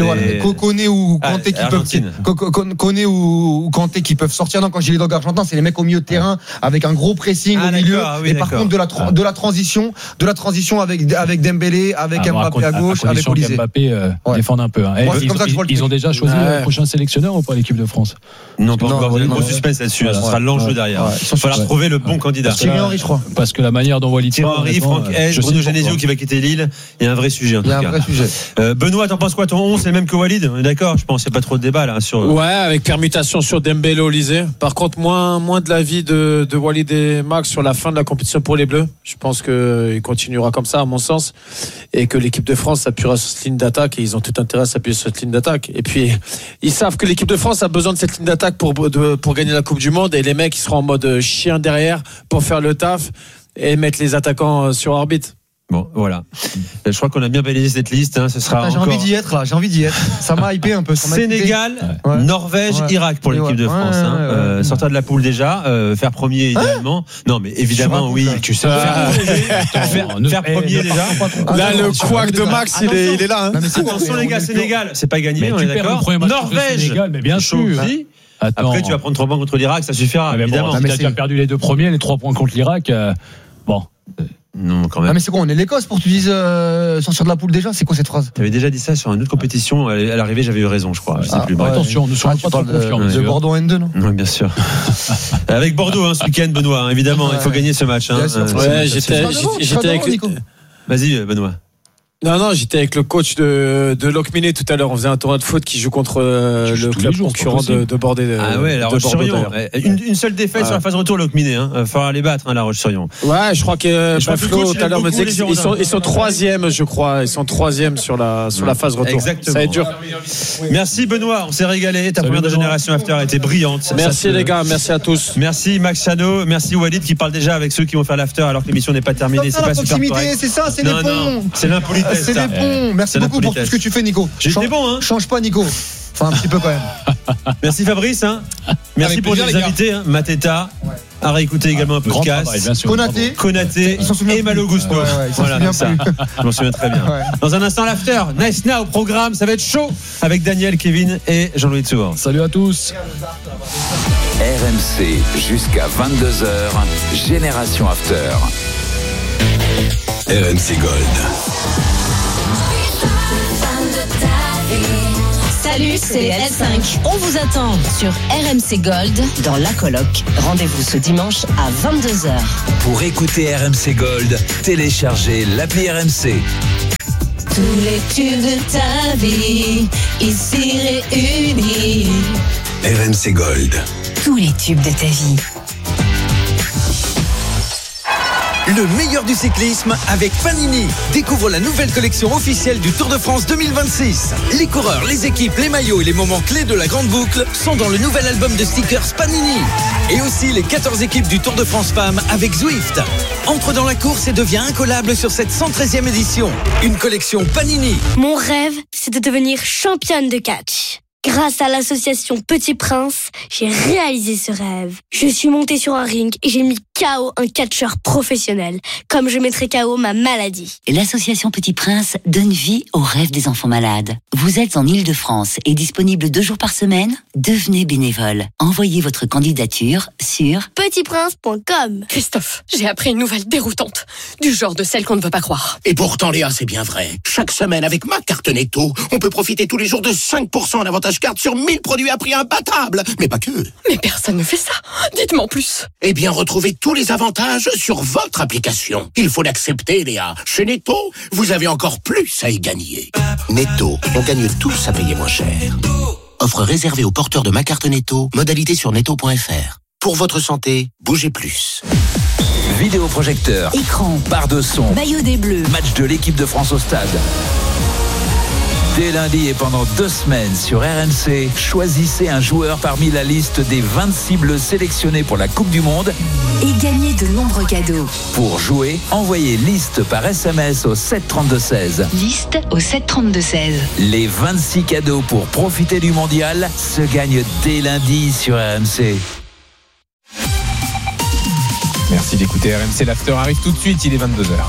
Koné ou Kanté qui peuvent, Koné ou Kanté qui peuvent sortir. Non, quand j'ai les dogs argentins, c'est les mecs au milieu de terrain avec un gros pressing au milieu. Et par contre, de la, de la transition, de la transition avec, avec Dembélé, avec ah, Mbappé à gauche, à avec Olysée.
Mbappé euh, ouais. défende un peu. Hein. Moi, ils, ils, ils ont déjà choisi ouais. le prochain sélectionneur ou pas l'équipe de France?
Non, pas encore. Vous avez un gros suspense là-dessus. Voilà. Ce sera l'enjeu ouais. derrière. Ouais. Il va falloir ouais. trouver le bon ouais. candidat.
Thierry Henry, je crois.
Parce que la manière dont Walid
Thierry Henry, Franck Hez, Bruno Genesio qui va quitter Lille, il y a un vrai sujet en tout cas.
Il y a un vrai sujet.
Euh, Benoît, t'en penses quoi? Ton onze, c'est le même que Walid? D'accord, je pense qu'il n'y a pas trop de débat là sur.
Ouais, avec permutation sur Dembélé, Olysée. Par contre, moins moins de l'avis de de Walid et Max sur la fin de la compétition pour les Bleus. Je pense qu'il continuera comme ça, à mon sens, et que l'équipe de France s'appuiera sur cette ligne d'attaque, et ils ont tout intérêt à s'appuyer sur cette ligne d'attaque. Et puis ils savent que l'équipe de France a besoin de cette ligne d'attaque pour de, pour gagner la Coupe du Monde, et les mecs ils seront en mode chien derrière pour faire le taf et mettre les attaquants sur orbite.
Bon, voilà. Je crois qu'on a bien balayé cette liste. Hein. Ce sera
ah, j'ai
encore...
envie d'y être là. J'ai envie d'y être. Ça m'a hypé un peu. Ça m'a
Sénégal, ouais. Norvège, ouais. Irak pour l'équipe ouais. de France. Ouais, ouais, hein. ouais, ouais. Euh, sortir de la poule déjà, euh, faire premier idéalement. Hein non, mais évidemment, oui.
Tu sais,
faire, faire, faire premier déjà.
Là, le couac de Max, il est, il est là. Hein.
Attention les gars, Sénégal, c'est pas gagné. On est d'accord. Norvège,
mais bien sûr.
Après, tu vas prendre trois points contre l'Irak, ça suffira. Évidemment.
Si tu as déjà perdu les deux premiers, les trois points contre l'Irak. Bon.
Non, quand même.
Ah mais c'est quoi, on est l'Écosse pour que tu dises euh, sortir de la poule déjà? C'est quoi cette phrase?
Tu avais déjà dit ça sur une autre compétition. À l'arrivée, j'avais eu raison, je crois. Je sais
ah,
plus.
Ouais, attention, ne soyons ah, pas trop confiants.
De, de Bordeaux N deux, non?
Oui, bien sûr. Avec Bordeaux, hein, ce week-end, Benoît. Hein, évidemment, ouais, il faut gagner ce match. Hein.
Ouais, j'étais, j'étais avec.
Vas-y, Benoît.
Non, non, j'étais avec le coach de, de Locminé tout à l'heure. On faisait un tournoi de foot qui joue contre euh, le club jours, concurrent de, de Bordeaux.
Ah ouais, la Roche-sur-Yon. Une, une seule défaite ah. sur la phase retour, Locminé. Hein. Il va falloir les battre, hein, la Roche-sur-Yon.
Ouais, je crois que Baflo tout à l'heure me disait qu'ils sont, ils sont troisième, je crois. Ils sont troisième sur la, sur la phase retour.
Exactement.
Ça va être dur.
Merci Benoît, on s'est régalé. Ta
Salut
première de
Benoît.
Génération After a été brillante.
Merci les gars, merci à tous.
Merci Max Chano, merci Walid qui parle déjà avec ceux qui vont faire l'after alors que l'émission n'est pas terminée.
C'est pas la proximité, c'est ça, c'est les ponts.
C'est l'impolitesse. politesse.
C'est des bons. Merci beaucoup pour tout ce que tu fais, Nico.
J'étais bon, hein.
Change pas, Nico. Enfin, un petit peu quand même.
Merci Fabrice. Hein. Merci
Avec
pour
plaisir,
les
les
invités. Hein. Mateta. Ouais. À réécouter également un podcast.
Konaté,
Konaté et Malo Gusto.
Ouais, ouais,
voilà, ça. Je m'en souviens très bien. Ouais. Dans un instant, l'after. Nice Now au programme. Ça va être chaud avec Daniel, Kevin et Jean-Louis Tsouan.
Salut à tous.
R M C jusqu'à vingt-deux heures. Génération After. R M C Gold.
Salut, c'est L cinq. On vous attend sur R M C Gold dans La Coloc. Rendez-vous ce dimanche à vingt-deux heures.
Pour écouter R M C Gold, téléchargez l'appli R M C.
Tous les tubes de ta vie, ici réunis.
R M C Gold.
Tous les tubes de ta vie.
Le meilleur du cyclisme avec Panini. Découvre la nouvelle collection officielle du Tour de France deux mille vingt-six. Les coureurs, les équipes, les maillots et les moments clés de la grande boucle sont dans le nouvel album de stickers Panini. Et aussi les quatorze équipes du Tour de France Femmes avec Zwift. Entre dans la course et deviens incollable sur cette cent treizième édition. Une collection Panini.
Mon rêve, c'est de devenir championne de catch. Grâce à l'association Petit Prince, j'ai réalisé ce rêve. Je suis montée sur un ring et j'ai mis K O un catcheur professionnel, comme je mettrai K O ma maladie.
L'association Petit Prince donne vie aux rêves des enfants malades. Vous êtes en Île-de-France et disponible deux jours par semaine ? Devenez bénévole. Envoyez votre candidature sur
petit prince point com.
Christophe, j'ai appris une nouvelle déroutante, du genre de celle qu'on ne veut pas croire.
Et pourtant, Léa, c'est bien vrai. Chaque semaine, avec ma carte Netto, on peut profiter tous les jours de cinq pour cent en avantage carte sur mille produits à prix imbattable. Mais pas que.
Mais personne ne fait ça. Dites-moi en plus.
Eh bien, retrouvez tous les avantages sur votre application. Il faut l'accepter, Léa. Chez Netto, vous avez encore plus à y gagner. Netto, on gagne tous à payer moins cher. Offre réservée aux porteurs de ma carte Netto. Modalité sur netto point f r. Pour votre santé, bougez plus.
Vidéoprojecteur,
écran,
barre de son,
maillot des Bleus,
match de l'équipe de France au stade. Dès lundi et pendant deux semaines sur R M C, choisissez un joueur parmi la liste des vingt-six bleus sélectionnés pour la Coupe du Monde
et gagnez de nombreux cadeaux.
Pour jouer, envoyez liste par S M S au sept trente-deux seize.
Liste au sept trente-deux seize.
Les vingt-six cadeaux pour profiter du mondial se gagnent dès lundi sur R M C.
Merci d'écouter R M C. L'after arrive tout de suite, il est vingt-deux heures.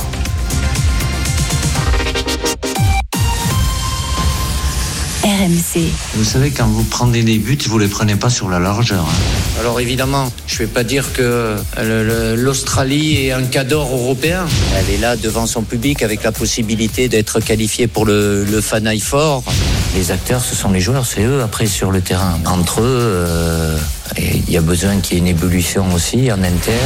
R M C.
Vous savez, quand vous prenez des buts, vous les prenez pas sur la largeur. Alors évidemment, je vais pas dire que le, le, l'Australie est un cador européen. Elle est là devant son public avec la possibilité d'être qualifiée pour le, le Final Four. Les acteurs, ce sont les joueurs, c'est eux après sur le terrain. Entre eux, euh, il y a besoin qu'il y ait une évolution aussi en inter.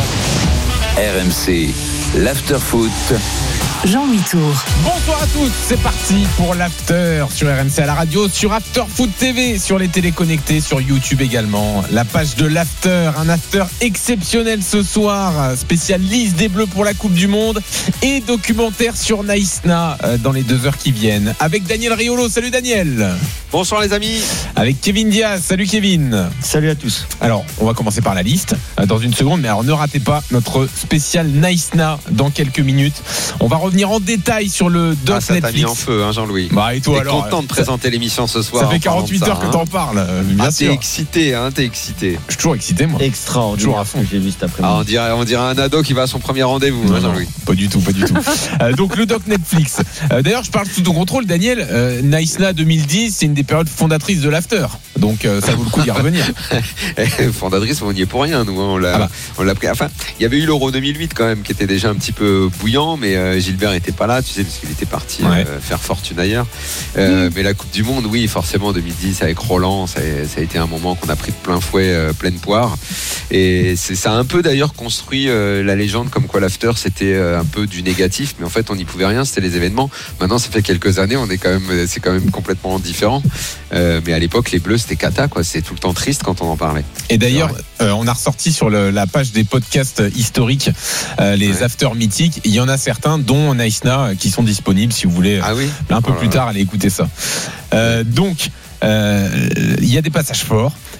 R M C, l'after foot.
Jean-Louis Tour.
Bonsoir à tous, c'est parti pour l'after sur R M C à la radio, sur After Foot T V, sur les téléconnectés, sur YouTube également. La page de l'after, un after exceptionnel ce soir, spécial liste des Bleus pour la Coupe du Monde et documentaire sur Naïsna dans les deux heures qui viennent. Avec Daniel Riolo, salut Daniel.
Bonsoir les amis.
Avec Kevin Diaz, salut Kevin.
Salut à tous.
Alors, on va commencer par la liste dans une seconde, mais alors ne ratez pas notre spécial Naïsna dans quelques minutes. On va revenir en détail sur le doc
ah, ça
Netflix.
Ça t'a mis en feu, hein, Jean-Louis.
Bah, et toi
t'es
alors
content de présenter ça, l'émission ce soir.
Ça fait quarante-huit heures ça, que t'en parles, bien
ah,
sûr.
T'es excité, hein, t'es excité.
Je suis toujours excité, moi.
Extraordinaire.
Toujours à fond.
Que j'ai vu cet après-midi.
Ah, on dirait, on dirait un ado qui va à son premier rendez-vous,
non,
hein, Jean-Louis.
Non, pas du tout, pas du tout. euh, donc le doc Netflix. Euh, d'ailleurs, je parle sous ton contrôle, Daniel. Euh, Naïsna deux mille dix, c'est une des périodes fondatrices de l'after. Donc euh, ça vaut le coup d'y revenir.
Fondatrice, on n'y est pour rien, nous. Hein, on l'a, ah bah. on l'a pris. Enfin, il y avait eu l'Euro deux mille huit quand même, qui était déjà un petit peu bouillant, mais euh, Gilbert n'était pas là, tu sais, parce qu'il était parti ouais. euh, faire fortune ailleurs. Euh, mmh. Mais la Coupe du Monde, oui, forcément, deux mille dix avec Roland, ça a, ça a été un moment qu'on a pris de plein fouet, euh, pleine poire. Et c'est, ça a un peu d'ailleurs construit euh, la légende comme quoi l'after c'était euh, un peu du négatif, mais en fait on n'y pouvait rien, c'était les événements. Maintenant, ça fait quelques années, on est quand même, c'est quand même complètement différent. Euh, mais à l'époque, les Bleus, c'était cata, quoi. C'est tout le temps triste quand on en parlait.
Et d'ailleurs, euh, on a ressorti sur le, la page des podcasts historiques euh, les ouais. afters mythiques. Il y en a certains, dont Naïsna, qui sont disponibles si vous voulez.
Ah oui.
Un peu
oh
plus tard, allez écouter ça. Euh, donc. Il euh, y a des passages forts.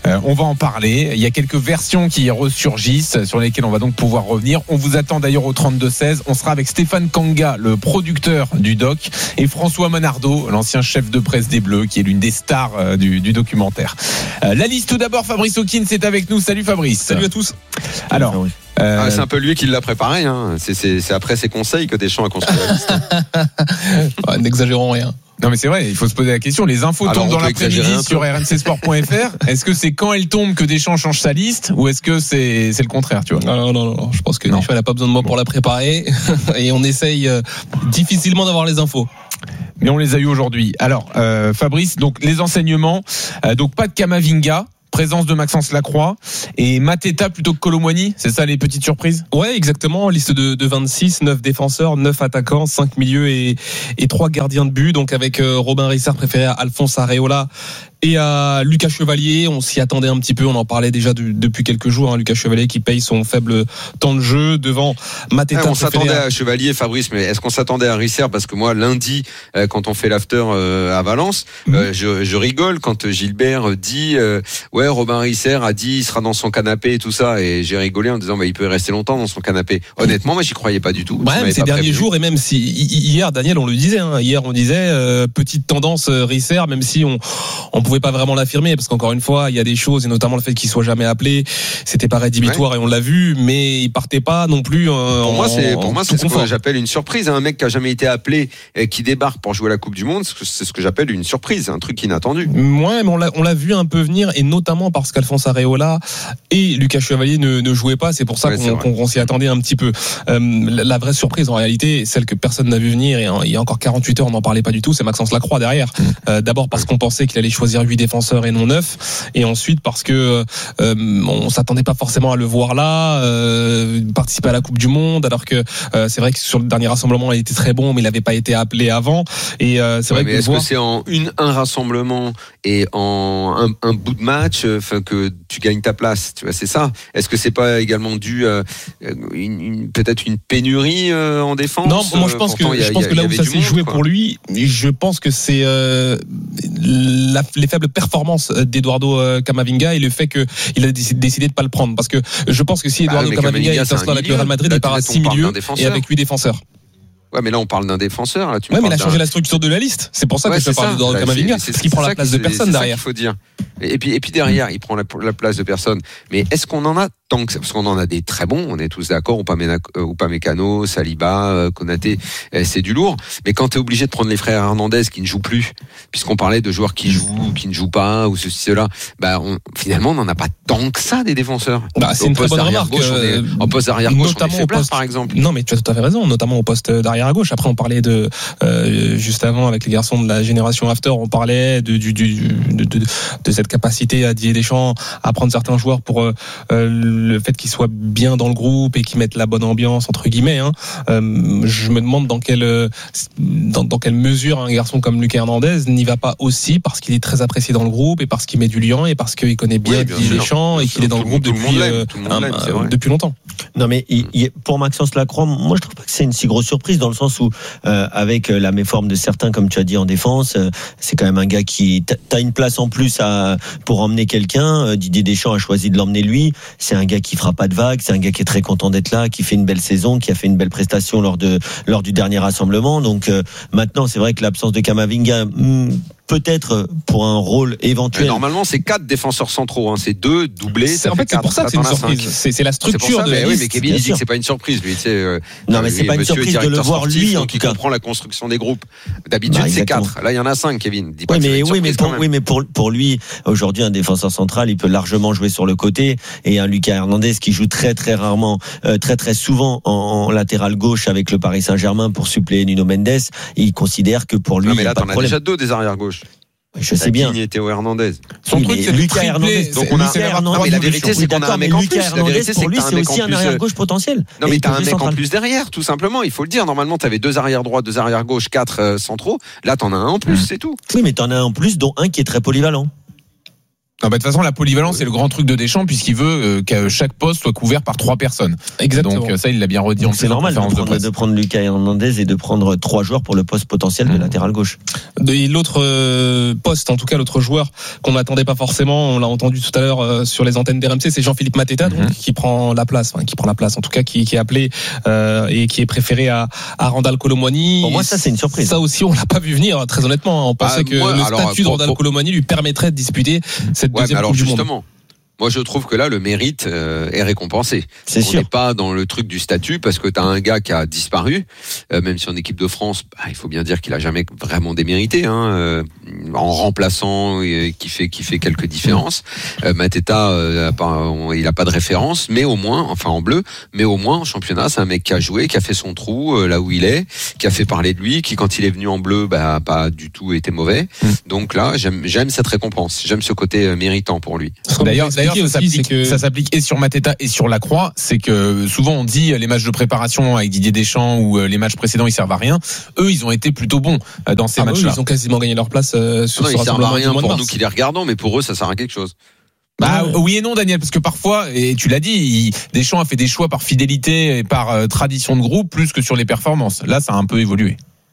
Euh, on va en parler. Il y a quelques versions qui ressurgissent sur lesquelles on va donc pouvoir revenir. On vous attend d'ailleurs au trente-deux seize. On sera avec Stéphane Kanga, le producteur du doc, et François Monardo, l'ancien chef de presse des Bleus, qui est l'une des stars euh, du, du documentaire. Euh, la liste tout d'abord, Fabrice Hawkins est avec nous. Salut Fabrice.
Salut à tous.
Alors,
ah oui. euh... ah, c'est un peu lui qui l'a préparé. Hein. C'est, c'est, c'est après ses conseils que Deschamps a construit la liste.
ah, n'exagérons rien.
Non mais c'est vrai, il faut se poser la question. Les infos Alors, tombent dans l'après-midi sur r n c sport point f r. Est-ce que c'est quand elles tombent que Deschamps change sa liste ou est-ce que c'est, c'est le contraire, tu vois?
Non, non, non, non. Je pense que Deschamps n'a pas besoin de moi pour la préparer et on essaye euh, difficilement d'avoir les infos.
Mais on les a eu aujourd'hui. Alors, euh, Fabrice, donc les enseignements, euh, donc pas de Camavinga. Présence de Maxence Lacroix et Mateta plutôt que Kolo Muani, c'est ça les petites surprises?
Ouais, exactement. Liste de, de vingt-six, neuf défenseurs, neuf attaquants, cinq milieux et, et trois gardiens de but. Donc avec euh, Robin Rissard préféré à Alphonse Areola et à Lucas Chevalier. On s'y attendait un petit peu, on en parlait déjà de, depuis quelques jours. Hein, Lucas Chevalier qui paye son faible temps de jeu devant Mateta.
Ah, on s'attendait à... à Chevalier, Fabrice, mais est-ce qu'on s'attendait à Rissard? Parce que moi, lundi, euh, quand on fait l'after euh, à Valence, mmh. euh, je, je rigole quand Gilbert dit euh, ouais, Robin Rissard a dit il sera dans son canapé et tout ça, et j'ai rigolé en disant bah, il peut rester longtemps dans son canapé. Honnêtement, moi, j'y croyais pas du tout.
Ouais, mais ces derniers prévu. jours, et même si hier, Daniel, on le disait, hein, hier on disait euh, petite tendance euh, Rissard, même si on on pouvait pas vraiment l'affirmer parce qu'encore une fois il y a des choses et notamment le fait qu'il soit jamais appelé, c'était pas rédhibitoire, ouais. Et on l'a vu, mais il partait pas non plus euh,
pour
en,
moi c'est pour moi c'est
confort.
Ce que j'appelle une surprise, un mec qui a jamais été appelé et qui débarque pour jouer la Coupe du Monde, c'est ce que j'appelle une surprise, un truc inattendu.
Ouais, mais on l'a on l'a vu un peu venir, et notamment parce qu'Alphonse Areola et Lucas Chevalier ne, ne jouaient pas, c'est pour ça ouais, qu'on, qu'on, qu'on s'y attendait un petit peu. Euh, la, la vraie surprise en réalité, celle que personne n'a vu venir, et en, il y a encore quarante-huit heures on n'en parlait pas du tout, c'est Maxence Lacroix derrière. Euh, d'abord parce qu'on pensait qu'il allait choisir huit défenseurs et non neuf, et ensuite parce que euh, on s'attendait pas forcément à le voir là euh, participer à la Coupe du Monde, alors que euh, c'est vrai que sur le dernier rassemblement il était très bon, mais il n'avait pas été appelé avant, et euh, c'est
ouais,
vrai
mais
que
est-ce voir... que c'est en une, un rassemblement et en un, un bout de match enfin, que tu gagnes ta place, tu vois, c'est ça? Est-ce que c'est pas également dû à une, une, peut-être une pénurie euh, en défense?
Non, moi je pense Pourtant, que, a, je pense que là où ça s'est joué quoi. Pour lui, je pense que c'est euh, la, les faibles performances d'Eduardo Camavinga et le fait qu'il a décidé de pas le prendre, parce que je pense que si Eduardo ah, Camavinga est installé avec le Real Madrid, il part à six milieux et avec huit défenseurs.
Ouais, mais là on parle d'un défenseur. Là, tu
ouais, mais il a
d'un...
changé la structure de la liste. C'est pour ça ouais, que je parle de Camavinga, parce qu'il prend la place de personne derrière.
C'est ça qu'il faut dire. Et puis, et puis derrière, il prend la, la place de personne. Mais est-ce qu'on en a tant que ça? Parce qu'on en a des très bons, on est tous d'accord. Upamecano, Saliba, Konaté, c'est du lourd. Mais quand t'es obligé de prendre les frères Hernandez qui ne jouent plus, puisqu'on parlait de joueurs qui jouent, qui ne jouent pas, ou ceci, cela, bah on, finalement on n'en a pas tant que ça des défenseurs.
Bah, c'est une très bonne remarque.
Gauche, euh, on est, en poste d'arrière gauche, on est faiblard, par exemple.
Non, mais tu as tout à fait raison, notamment au poste d'arrière à gauche. Après, on parlait de euh, juste avant avec les garçons de la génération After, on parlait de du, du de, de, de cette capacité à Didier Deschamps à prendre certains joueurs pour euh, le fait qu'ils soient bien dans le groupe et qu'ils mettent la bonne ambiance entre guillemets. Hein. Euh, je me demande dans quelle dans, dans quelle mesure un garçon comme Lucas Hernandez n'y va pas aussi, parce qu'il est très apprécié dans le groupe et parce qu'il met du liant et parce qu'il connaît bien, oui, bien Didier Deschamps et qu'il est dans le groupe depuis euh, un, euh, depuis longtemps.
Non mais il, il, pour Maxence Lacroix, moi je trouve pas que c'est une si grosse surprise, dans le sens où euh, avec la méforme de certains, comme tu as dit en défense, euh, c'est quand même un gars qui t'as une place en plus à pour emmener quelqu'un. Euh, Didier Deschamps a choisi de l'emmener lui. C'est un gars qui fera pas de vagues, c'est un gars qui est très content d'être là, qui fait une belle saison, qui a fait une belle prestation lors de lors du dernier rassemblement. Donc euh, maintenant, c'est vrai que l'absence de Camavinga, hmm, peut-être pour un rôle éventuel.
Mais normalement, c'est quatre défenseurs centraux, hein. C'est deux doublés.
C'est, en fait, c'est pour ça que c'est une surprise. C'est, c'est la structure de la liste.
Oui, mais Kevin il dit que c'est pas une surprise, lui. Tu sais, euh,
non, mais c'est pas une surprise de le voir lui, en
tout
cas.
Il comprend la construction des groupes. D'habitude, bah, c'est quatre. Là, il y en a cinq, Kevin. Dis pas
oui,
que
mais,
c'est
oui, mais pour, oui, mais pour, pour lui, aujourd'hui, un défenseur central, il peut largement jouer sur le côté, et un Lucas Hernandez qui joue très, très rarement, euh, très, très souvent en, en latéral gauche avec le Paris Saint-Germain pour suppléer Nuno Mendes. Il considère que pour lui,
non,
mais
là, t'en as déjà deux des arrières gauche.
Je sais bien.
Et Théo Hernandez.
Son oui, truc, c'est
Lucas Hernandez.
Donc on a. Non, mais la vérité, c'est qu'on a un mec en plus. La vérité, c'est
pour lui, c'est aussi un arrière gauche potentiel.
Non, mais t'as un mec en plus derrière, tout simplement. Il faut le dire. Normalement, t'avais deux arrières droits, deux arrières gauche, quatre centraux. Là, t'en as un en plus, c'est tout.
Oui, mais t'en as un en plus, dont un qui est très polyvalent.
Non, bah, de toute façon, la polyvalence, c'est le grand truc de Deschamps, puisqu'il veut euh, que chaque poste soit couvert par trois personnes.
Exactement.
Donc, euh, ça, il l'a bien redit.
Donc, c'est normal de prendre, de, de prendre Lucas Hernandez et de prendre trois joueurs pour le poste potentiel mmh. de latéral gauche.
Et l'autre euh, poste, en tout cas, l'autre joueur qu'on n'attendait pas forcément, on l'a entendu tout à l'heure euh, sur les antennes d'R M C, c'est Jean-Philippe Mateta, donc, mmh. qui prend la place, enfin, qui prend la place, en tout cas, qui, qui est appelé euh, et qui est préféré à, à Randal Kolo Muani.
Pour moi, ça, c'est une surprise.
Ça aussi, on l'a pas vu venir, très honnêtement. On pensait bah, que moi, le alors, statut pour, de Randal Kolo Muani lui permettrait de disputer cette ouais, deuxième Coupe du Monde.
Moi, je trouve que là, le mérite euh, est récompensé.
C'est
on
sûr.
n'est pas dans le truc du statut parce que t'as un gars qui a disparu, euh, même si en équipe de France, bah, il faut bien dire qu'il a jamais vraiment démérité, hein, euh, en remplaçant, euh, qui fait qui fait quelques différences. Euh, Mateta, euh, a pas, on, il a pas de référence, mais au moins, enfin en bleu, mais au moins en championnat, c'est un mec qui a joué, qui a fait son trou euh, là où il est, qui a fait parler de lui, qui quand il est venu en bleu, bah pas du tout été mauvais. Mmh. Donc là, j'aime j'aime cette récompense, j'aime ce côté euh, méritant pour lui.
D'ailleurs, d'ailleurs ça s'applique, que... ça s'applique et sur Mateta et sur Lacroix. C'est que souvent on dit les matchs de préparation avec Didier Deschamps ou les matchs précédents ils servent à rien. Eux ils ont été plutôt bons dans ces ah matchs-là.
Eux, ils ont quasiment gagné leur place euh, sur
non,
ce
ils servent à rien pour
mars.
nous qui les regardons, mais pour eux ça sert à quelque chose.
Bah oui et non Daniel, parce que parfois, et tu l'as dit, il, Deschamps a fait des choix par fidélité et par euh, tradition de groupe plus que sur les performances. Là ça a un peu évolué.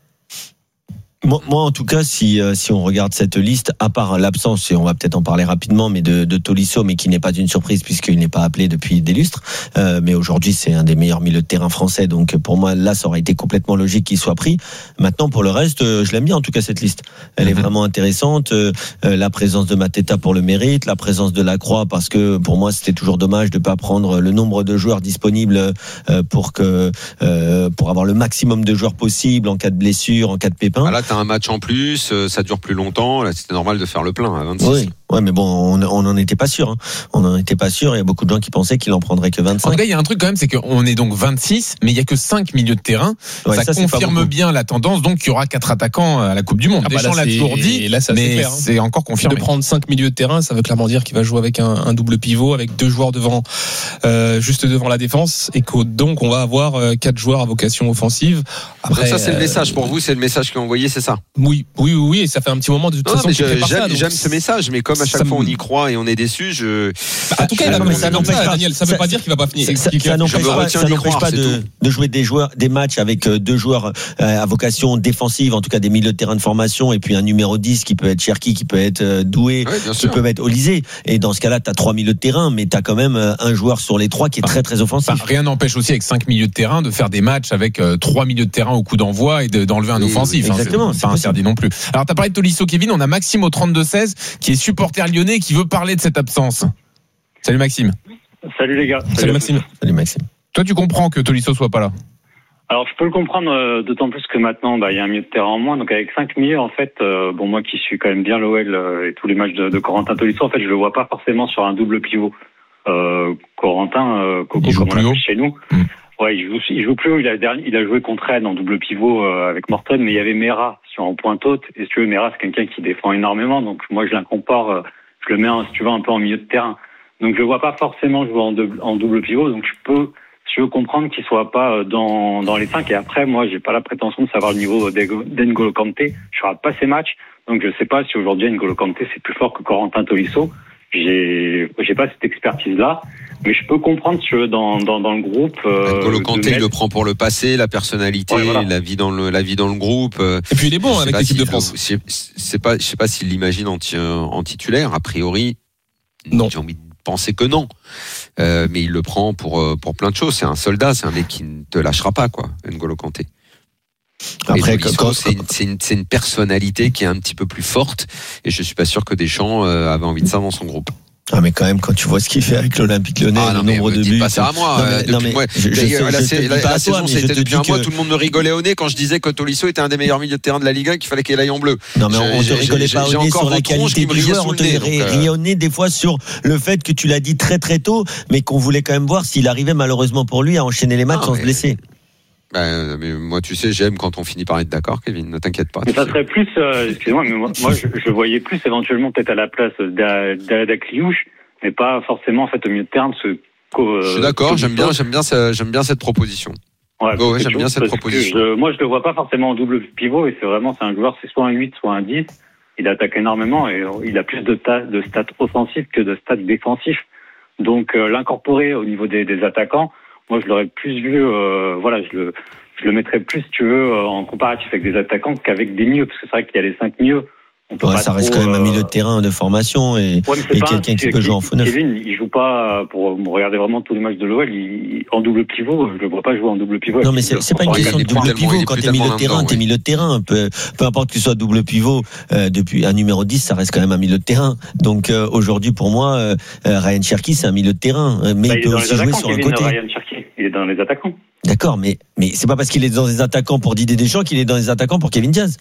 Moi, moi, en tout cas, si euh, si on regarde cette liste, à part l'absence, et on va peut-être en parler rapidement, mais de, de Tolisso, mais qui n'est pas une surprise puisqu'il n'est pas appelé depuis des lustres. Euh, mais aujourd'hui, c'est un des meilleurs milieux de terrain français, donc pour moi, là, ça aurait été complètement logique qu'il soit pris. Maintenant, pour le reste, euh, je l'aime bien en tout cas cette liste. Elle mm-hmm. est vraiment intéressante. Euh, la présence de Mateta pour le mérite, la présence de Lacroix parce que pour moi, c'était toujours dommage de pas prendre le nombre de joueurs disponibles euh, pour que euh, pour avoir le maximum de joueurs possible en cas de blessure, en cas de pépin.
Ah là, un match en plus, ça dure plus longtemps. Là, c'était normal de faire le plein à vingt-six.
Oui, ouais, mais bon, on n'en était pas sûr. Hein. On n'en était pas sûr. Il y a beaucoup de gens qui pensaient qu'il en prendrait que vingt-cinq.
En tout cas, il y a un truc quand même, c'est qu'on est donc vingt-six, mais il y a que cinq milieux de terrain. Ouais, ça, ça confirme bien la tendance. Donc, il y aura quatre attaquants à la Coupe du Monde. Ah bah Deschamps l'a toujours dit, là, ça mais c'est, clair, hein. C'est encore confirmé.
De prendre cinq milieux de terrain, ça veut clairement dire qu'il va jouer avec un, un double pivot, avec deux joueurs devant, euh, juste devant la défense, et que donc on va avoir euh, quatre joueurs à vocation offensive.
Après, donc ça, c'est euh, le message pour vous, c'est le message qui est envoyé, c'est ça.
Oui, oui, oui, et ça fait un petit moment de toute
non,
façon.
Mais
je,
j'aime,
ça,
j'aime ce message, mais comme à chaque fois on y croit et on est déçu, je.
Bah, en tout cas, il va pas ça n'empêche pas, Daniel. Ça veut pas dire qu'il va pas finir.
Ça, ça n'empêche pas, ça n'empêche pas de, de jouer des joueurs, des matchs avec deux joueurs à vocation défensive, en tout cas des milieux de terrain de formation, et puis un numéro dix qui peut être Cherki, qui peut être Doué,
ouais,
qui peut être Olysée. Et dans ce cas-là, t'as trois milieux de terrain, mais t'as quand même un joueur sur les trois qui est très très offensif.
Bah, rien n'empêche aussi avec cinq milieux de terrain de faire des matchs avec euh, trois milieux de terrain au coup d'envoi et de, d'enlever un oui, offensif.
Exactement.
Hein, c'est, c'est pas interdit non plus. Alors t'as parlé de Tolisso, Kevin. On a Maxime au trente-deux seize qui est supporter lyonnais et qui veut parler de cette absence. Salut Maxime.
Salut les gars.
Salut, Salut Maxime.
Salut Maxime.
Toi tu comprends que Tolisso soit pas là?
Alors je peux le comprendre euh, d'autant plus que maintenant bah il y a un milieu de terrain en moins, donc avec cinq milieux en fait euh, bon moi qui suis quand même bien l'O L euh, et tous les matchs de, de Corentin Tolisso en fait je le vois pas forcément sur un double pivot. Euh, Corentin euh, Coco comme on l'appelle chez nous. Mmh. Ouais, il joue, il joue plus haut. Il a, il a joué contre Rennes en double pivot euh, avec Morton, mais il y avait Mera sur en pointe haute. Et si tu veux, Mera c'est quelqu'un qui défend énormément, donc moi je l'incorpore, euh, je le mets, si tu veux, un peu en milieu de terrain. Donc je le vois pas forcément jouer en, double, en double pivot, donc je peux, si je veux comprendre qu'il soit pas dans dans les cinq. Et après, moi, j'ai pas la prétention de savoir le niveau d'N'Golo Kanté. Je rate pas ces matchs, donc je sais pas si aujourd'hui N'Golo Kanté c'est plus fort que Corentin Tolisso. J'ai j'ai pas cette expertise là, mais je peux comprendre si tu veux dans dans dans le groupe. Euh,
N'Golo Kanté mettre... il le prend pour le passé, la personnalité, ouais, voilà. la vie dans le la vie dans le groupe.
Et puis il est bon avec l'équipe de France.
C'est, c'est pas je sais pas s'il l'imagine en, en titulaire. A priori,
non.
J'ai envie de penser que non, euh, mais il le prend pour pour plein de choses. C'est un soldat, c'est un mec qui ne te lâchera pas quoi. N'Golo Kanté. Après, Tolisso, quand, c'est, une, c'est, une, c'est une personnalité qui est un petit peu plus forte, et je suis pas sûr que Deschamps euh, avait envie de ça dans son groupe.
Ah mais quand même quand tu vois ce qu'il fait avec l'Olympique Lyonnais,
ah,
le nombre de buts.
Pas ça à moi.
Non, mais, non, mais,
moi
je, je sais,
la,
je
la, la, la saison
toi,
c'était depuis un mois,
que...
tout le monde me rigolait au nez quand je disais que Tolisso était un des meilleurs milieux de terrain de la Ligue un, qu'il fallait qu'il aille en bleu.
Non mais on, on te rigolait pas au nez sur la qualité du joueur, on te riait au nez des fois sur le fait que tu l'as dit très très tôt, mais qu'on voulait quand même voir s'il arrivait malheureusement pour lui à enchaîner les matchs sans se blesser.
Ben, mais moi, tu sais, j'aime quand on finit par être d'accord, Kevin. Ne t'inquiète pas.
Mais ça serait plus, euh, excusez-moi, mais moi, moi je, je voyais plus éventuellement peut-être à la place d'Adakliouche, mais pas forcément en fait au milieu de terrain de ce.
Euh, je suis d'accord. J'aime bien, j'aime bien, j'aime bien cette proposition.
Ouais,
oh, ouais j'aime bien cette proposition.
Je, moi, je le vois pas forcément en double pivot, et c'est vraiment, c'est un joueur, c'est soit un huit, soit un dix. il attaque énormément et il a plus de, ta, de stats offensifs que de stats défensifs. Donc euh, l'incorporer au niveau des, des attaquants, moi je l'aurais plus vu, euh, voilà, je le, je le mettrais plus, si tu veux, en comparatif avec des attaquants qu'avec des milieux, parce que c'est vrai qu'il y a les cinq milieux.
Ouais, ça reste
trop,
quand même un milieu
euh...
de terrain de formation et,
ouais,
et quelqu'un qui peut jouer en faux neuf.
Kevin, il joue pas, pour regarder vraiment tous les matchs de l'O L, il, en double pivot, je le vois pas jouer en double pivot.
Non, mais c'est, c'est pas une question de double pivot. Quand t'es milieu de terrain, t'es milieu de terrain. Peu, peu importe que tu sois double pivot, euh, depuis un numéro dix, ça reste quand même un milieu de terrain. Donc, euh, aujourd'hui, pour moi, euh, Ryan Cherki, c'est un milieu de terrain. Mais bah, il, il peut aussi jouer sur un côté.
Ryan Cherki, il est dans les attaquants.
D'accord, mais, mais c'est pas parce qu'il est dans les attaquants pour Didier Deschamps qu'il est dans les attaquants pour Kevin Diaz.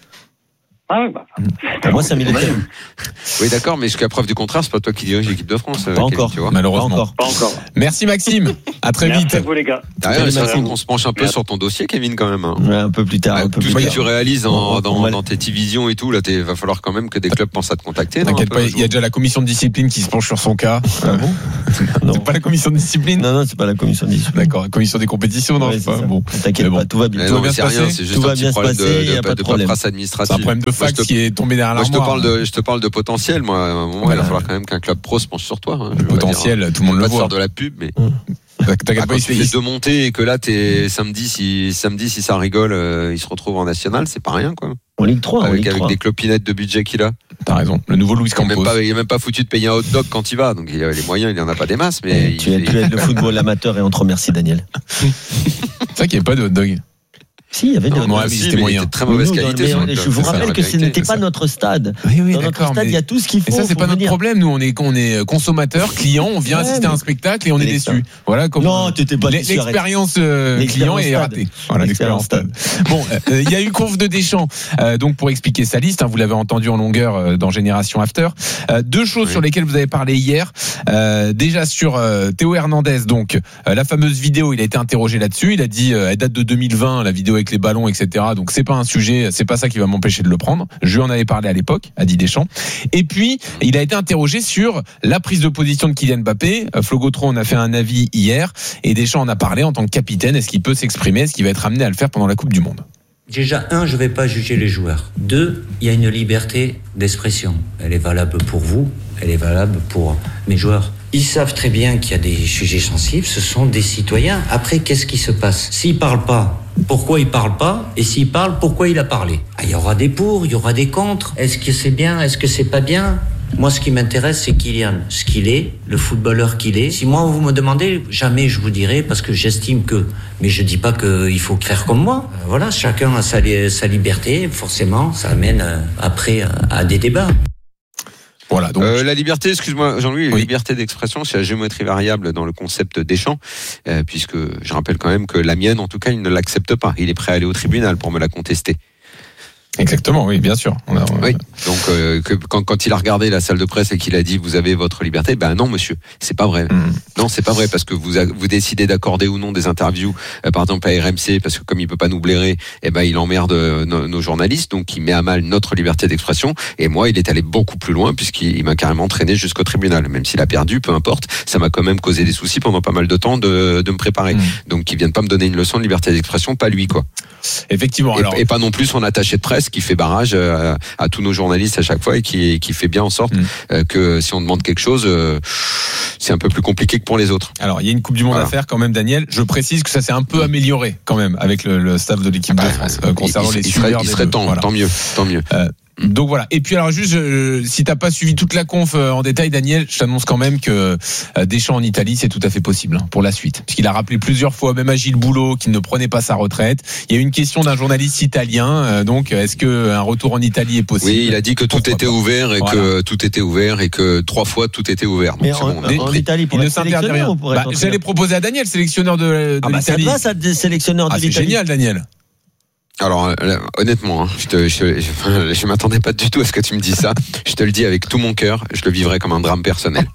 Ah ouais, bah.
Pour moi, c'est un milieu de terrain.
Oui, d'accord, mais jusqu'à preuve du contraire, c'est pas toi qui dirige l'équipe de France.
Pas Kevin, encore, tu vois. Malheureusement. Pas encore.
Pas encore.
Merci Maxime. À très
Merci
vite.
Merci à vous, les gars.
D'ailleurs, il faut qu'on se penche un peu Merci. sur ton dossier, Kevin, quand même. Hein.
Ouais, un peu plus tard. Un peu
tout
plus
ce que tu réalises en,
on,
dans,
on va...
dans tes divisions et tout, là, il va falloir quand même que des clubs pensent à te contacter.
T'inquiète pas, il y a déjà la commission de discipline qui se penche sur son cas. Ah bon? Non. C'est pas la commission de discipline?
Non, non, c'est pas la commission de discipline.
D'accord, la commission des compétitions, non,
ouais,
c'est pas.
Bon. T'inquiète pas, tout va bien.
Tout va bien se passer. C'est juste un petit problème de paperasse administrative.
C'est un problème de fax qui est tombé derrière l'armoire.
Je te parle de, je te parle de potentiel, moi. À un moment, voilà. Il va falloir quand même qu'un club pro se penche sur toi. Hein,
le potentiel, dire. Tout le monde le voit.
Pas de faire de la pub, mais.
Mmh.
Ah, quand tu fais deux montées et que là, t'es samedi, si, samedi, si ça rigole, euh, il se retrouve en national, c'est pas rien, quoi.
En Ligue trois,
avec,
en Ligue
avec
trois.
des clopinettes de budget qu'il a.
T'as raison. Le nouveau Luis Campos.
Même pas, il est même pas foutu de payer un hot dog quand il va. Donc, il a les moyens, il en a pas des masses, mais.
Et tu aides le football amateur et on te remercie, Daniel.
C'est vrai qu'il n'y avait pas de hot dog.
Si, il y avait des
non,
si,
c'était moyen. Très mauvaise
nous,
qualité.
Mais, je vous rappelle que ce n'était pas notre stade.
Oui, oui,
dans notre stade, il y a tout ce qu'il faut.
Et ça, c'est pas notre
venir.
problème. Nous, on est, on est consommateurs, clients, on vient ouais, assister à un spectacle et on est déçus. Voilà comment.
Non, t'étais pas déçu.
L'expérience euh, client est ratée. Voilà, l'expérience stade. Bon, il euh, y a eu conf de Deschamps, euh, donc pour expliquer sa liste, hein, vous l'avez entendu en longueur euh, dans Génération After. Euh, deux choses oui. sur lesquelles vous avez parlé hier. Euh, déjà sur euh, Théo Hernandez, donc euh, la fameuse vidéo, il a été interrogé là-dessus. Il a dit, euh, elle date de deux mille vingt, la vidéo avec les ballons, et cetera. Donc c'est pas un sujet, c'est pas ça qui va m'empêcher de le prendre. Je lui en avais parlé à l'époque, a dit Deschamps. Et puis il a été interrogé sur la prise de position de Kylian Mbappé. Flo Gautreau en a fait un avis hier et Deschamps en a parlé en tant que capitaine. Est-ce qu'il peut s'exprimer? Est-ce qu'il va être amené à le faire pendant la Coupe du Monde?
Déjà, un, je vais pas juger les joueurs. Deux, il y a une liberté d'expression. Elle est valable pour vous, elle est valable pour mes joueurs. Ils savent très bien qu'il y a des sujets sensibles, ce sont des citoyens. Après, qu'est-ce qui se passe? S'ils parlent pas, pourquoi il parle pas? Et s'il parle, pourquoi il a parlé? Ah, il y aura des pour, il y aura des contre. Est-ce que c'est bien? Est-ce que c'est pas bien? Moi, ce qui m'intéresse, c'est Kylian, ce qu'il est, le footballeur qu'il est. Si moi, vous me demandez, jamais je vous dirai, parce que j'estime que... Mais je dis pas qu'il faut faire comme moi. Euh, voilà, chacun a sa, sa liberté. Forcément, ça amène euh, après à, à des débats.
Voilà, donc... euh, la liberté, excuse-moi Jean-Louis, oui. La liberté d'expression, c'est la géométrie variable dans le concept Deschamps, euh, puisque je rappelle quand même que la mienne, en tout cas, il ne l'accepte pas. Il est prêt à aller au tribunal pour me la contester.
Exactement, oui, bien sûr. On a, on a...
Oui, donc euh, que, quand, quand il a regardé la salle de presse et qu'il a dit vous avez votre liberté, ben non monsieur, c'est pas vrai. Mmh. Non, c'est pas vrai parce que vous a, vous décidez d'accorder ou non des interviews, euh, par exemple à R M C, parce que comme il peut pas nous blairer, eh ben il emmerde euh, nos, nos journalistes, donc il met à mal notre liberté d'expression. Et moi, il est allé beaucoup plus loin puisqu'il m'a carrément traîné jusqu'au tribunal, même s'il a perdu, peu importe. Ça m'a quand même causé des soucis pendant pas mal de temps de, de me préparer. Mmh. Donc il vienne pas me donner une leçon de liberté d'expression, pas lui quoi.
Effectivement.
Et,
alors...
et pas non plus son attaché de presse qui fait barrage à, à tous nos journalistes à chaque fois et qui, qui fait bien en sorte mmh. euh, que si on demande quelque chose, euh, c'est un peu plus compliqué que pour les autres.
Alors il y a une Coupe du Monde voilà. à faire quand même, Daniel. Je précise que ça s'est un peu amélioré quand même avec le, le staff de l'équipe bah, de France euh, concernant
il,
les
il serait, il serait temps,
voilà.
tant mieux, tant mieux. Euh,
Donc voilà. Et puis alors juste, euh, si t'as pas suivi toute la conf euh, en détail, Daniel, je t'annonce quand même que euh, Deschamps en Italie, c'est tout à fait possible hein, pour la suite, puisqu'il a rappelé plusieurs fois, même à Gilles Boulot, qu'il ne prenait pas sa retraite. Il y a eu une question d'un journaliste italien. Euh, donc, est-ce que un retour en Italie est possible?
Oui, il a dit que tout était ouvert et voilà. que tout était ouvert et que trois fois tout était ouvert. Donc,
mais en, bon, en Italie, pour il ne s'interdit rien.
Bah, j'allais proposer à Daniel, sélectionneur de, de
ah bah
l'Italie.
Ça te va, ça, sélectionneur de
ah,
l'Italie.
C'est génial, Daniel.
Alors euh, honnêtement, hein, je, te, je, je, je m'attendais pas du tout à ce que tu me dises ça. Je te le dis avec tout mon cœur, je le vivrais comme un drame personnel.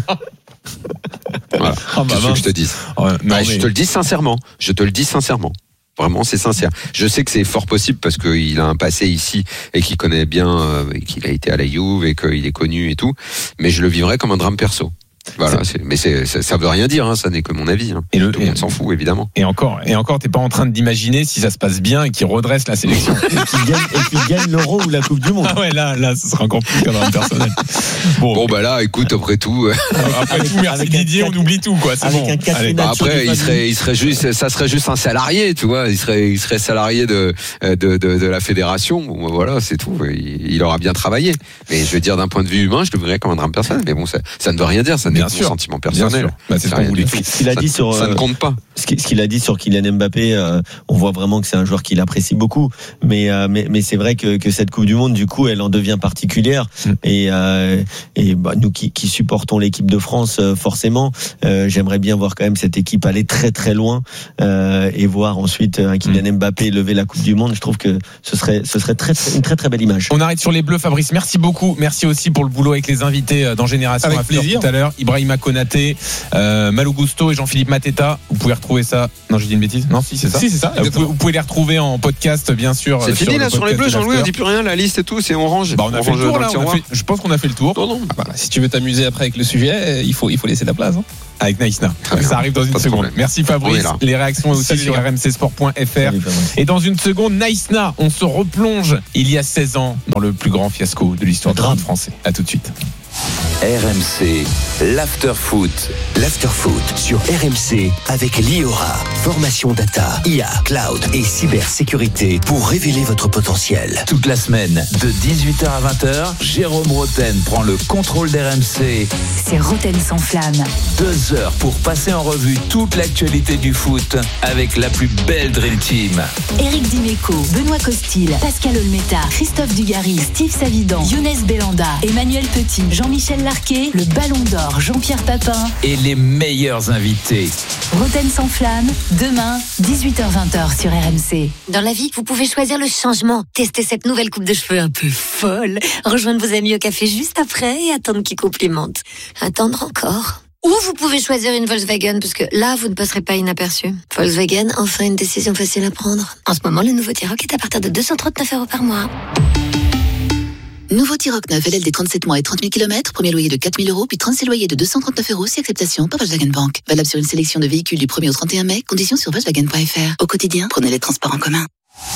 Voilà. Oh bah, ce que je te dise. Oh, non, bah, mais... Je te le dis sincèrement. Je te le dis sincèrement. Vraiment, c'est sincère. Je sais que c'est fort possible parce qu'il a un passé ici et qu'il connaît bien, euh, et qu'il a été à la Juve et qu'il est connu et tout. Mais je le vivrais comme un drame perso. Voilà, c'est, mais c'est, ça, ça veut rien dire, hein, ça n'est que mon avis. Hein. Et le, Tout le monde s'en fout, évidemment.
Et encore, et encore, t'es pas en train d'imaginer si ça se passe bien et qu'il redresse la sélection.
et qu'il gagne, et qu'il gagne l'Euro ou la Coupe du Monde.
Ah ouais, là, là, ce sera encore plus qu'un drame personnel.
Bon, bon, bah là, écoute, après tout.
Après avec, tout, merci Didier, on oublie tout, quoi. C'est bon.
Bah après, il serait, il serait juste, ça serait juste un salarié, tu vois. Il serait, il serait salarié de, de, de, de la fédération. Bon, voilà, c'est tout. Il, il aura bien travaillé. Mais je veux dire, d'un point de vue humain, je le verrais comme un drame personnel. Mais bon, ça, ça ne veut rien dire. Ça n'est que mon sentiment personnel.
Bah, c'est ce qu'on voulait. Ce qu'il a dit sur,
ça ne compte pas.
Ce qu'il a dit sur Kylian Mbappé, euh, on voit vraiment que c'est un joueur qu'il apprécie beaucoup. Mais, euh, mais, mais c'est vrai que, que cette Coupe du Monde, du coup, elle en devient particulière. Mm. Et, euh, et bah, nous qui, qui supportons l'équipe de France, euh, forcément, euh, j'aimerais bien voir quand même cette équipe aller très très loin euh, et voir ensuite un Kylian mm. Mbappé lever la Coupe du Monde. Je trouve que ce serait, ce serait très, très, une très très belle image.
On arrête sur les Bleus, Fabrice. Merci beaucoup. Merci aussi pour le boulot avec les invités dans Génération
After
tout à l'heure. Ibrahima Konaté, euh, Malou Gusto et Jean-Philippe Mateta. Vous pouvez retrouver ça. Non, j'ai dit une bêtise. Non, si, c'est ça.
Si, c'est ça.
Euh, vous, pouvez, vous pouvez les retrouver en podcast, bien sûr.
C'est fini là sur les Bleus, Jean-Louis. On dit plus rien. La liste et tout, c'est on range.
Bah, on a
on
fait le tour là. On a fait, je pense qu'on a fait le tour.
Non, non. Ah, bah, si tu veux t'amuser après avec le sujet, il faut, il faut laisser la place. Hein.
Avec Naïsna. Ça arrive dans une seconde. Merci Fabrice. Les réactions aussi Salut, sur r m c sport point f r. Et dans une seconde, Naïsna, on se replonge il y a seize ans dans le plus grand fiasco de l'histoire du foot français. À tout de suite.
R M C, l'after-foot.
L'after-foot sur R M C avec Liora. Formation data, I A, cloud et cybersécurité pour révéler votre potentiel.
Toute la semaine, de dix-huit heures à vingt heures, Jérôme Roten prend le contrôle d'R M C.
C'est Roten sans flamme.
Deux heures pour passer en revue toute l'actualité du foot avec la plus belle Dream Team.
Éric Dimeco, Benoît Costil, Pascal Olmeta, Christophe Dugarry, Steve Savidan, Younes Belanda, Emmanuel Petit, Jean-Michel Larquet, le Ballon d'Or, Jean-Pierre Papin
et les meilleurs invités.
Roten sans flamme, demain, dix-huit heures vingt sur R M C.
Dans la vie, vous pouvez choisir le changement. Tester cette nouvelle coupe de cheveux un peu folle. Rejoindre vos amis au café juste après et attendre qu'ils complimentent. Attendre encore. Ou vous pouvez choisir une Volkswagen, parce que là, vous ne passerez pas inaperçu. Volkswagen, enfin une décision facile à prendre. En ce moment, le nouveau T-Roc est à partir de deux cent trente-neuf euros par mois.
Nouveau T-Roc neuf, L L D trente-sept mois et trente mille kilomètres, premier loyer de quatre mille euros, puis trente-six loyers de deux cent trente-neuf euros, si acceptation par Volkswagen Bank. Valable sur une sélection de véhicules du premier au trente et un mai, conditions sur Volkswagen point f r. Au quotidien, prenez les transports en commun.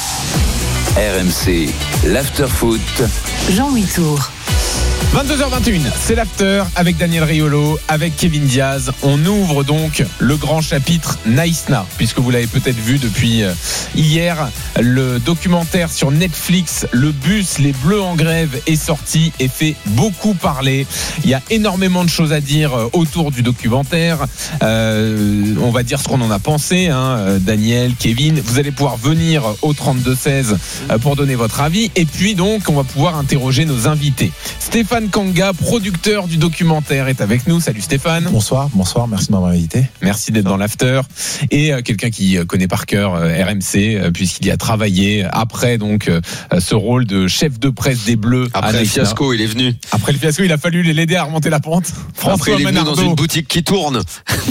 R M C, l'after-foot.
Jean-Louis Tour.
vingt-deux heures vingt et une, c'est l'after avec Daniel Riolo, avec Kevin Diaz. On ouvre donc le grand chapitre Naïsna, puisque vous l'avez peut-être vu depuis hier, le documentaire sur Netflix, Le Bus, les Bleus en grève, est sorti et fait beaucoup parler. Il y a énormément de choses à dire autour du documentaire. Euh, on va dire ce qu'on en a pensé, hein. Daniel, Kevin, vous allez pouvoir venir au trente-deux seize pour donner votre avis. Et puis donc, on va pouvoir interroger nos invités. Stéphane Kanga, producteur du documentaire, est avec nous. Salut Stéphane.
Bonsoir, bonsoir, merci de m'avoir invité.
Merci d'être dans l'after. Et euh, quelqu'un qui connaît par cœur euh, R M C, euh, puisqu'il y a travaillé après donc euh, ce rôle de chef de presse des Bleus.
Après le fiasco, il est venu.
Après le fiasco, il a fallu l'aider à remonter la pente.
François Après, il est venu dans une boutique qui tourne.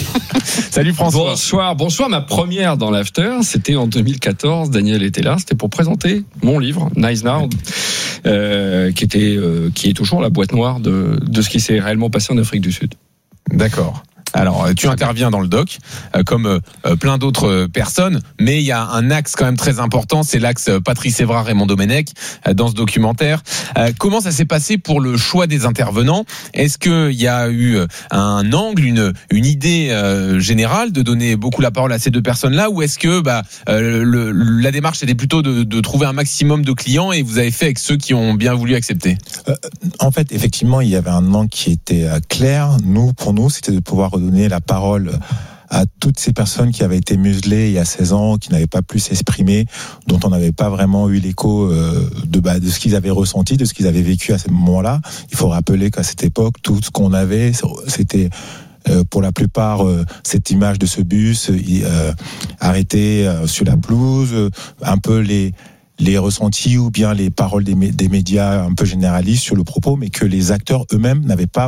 Salut François.
Bonsoir, bonsoir. Ma première dans l'after, c'était en deux mille quatorze. Daniel était là. C'était pour présenter mon livre, Naïsna, euh, qui était, euh, qui est toujours la boîte noire de, de ce qui s'est réellement passé en Afrique du Sud.
D'accord. Alors, tu interviens dans le doc, euh, comme euh, plein d'autres personnes, mais il y a un axe quand même très important, c'est l'axe Patrice Evra, Raymond Domenech, euh, dans ce documentaire. Euh, comment ça s'est passé pour le choix des intervenants ? Est-ce qu'il y a eu un angle, une, une idée euh, générale de donner beaucoup la parole à ces deux personnes-là, ou est-ce que bah, euh, le, la démarche était plutôt de, de trouver un maximum de clients et vous avez fait avec ceux qui ont bien voulu accepter ?
euh, En fait, effectivement, il y avait un angle qui était clair. Nous, pour nous, c'était de pouvoir donner la parole à toutes ces personnes qui avaient été muselées il y a seize ans, qui n'avaient pas pu s'exprimer, dont on n'avait pas vraiment eu l'écho de, bah, de ce qu'ils avaient ressenti, de ce qu'ils avaient vécu à ce moment-là. Il faut rappeler qu'à cette époque, tout ce qu'on avait, c'était euh, pour la plupart euh, cette image de ce bus euh, arrêté euh, sur la pelouse, euh, un peu les les ressentis ou bien les paroles des, des médias un peu généralistes sur le propos, mais que les acteurs eux-mêmes n'avaient pas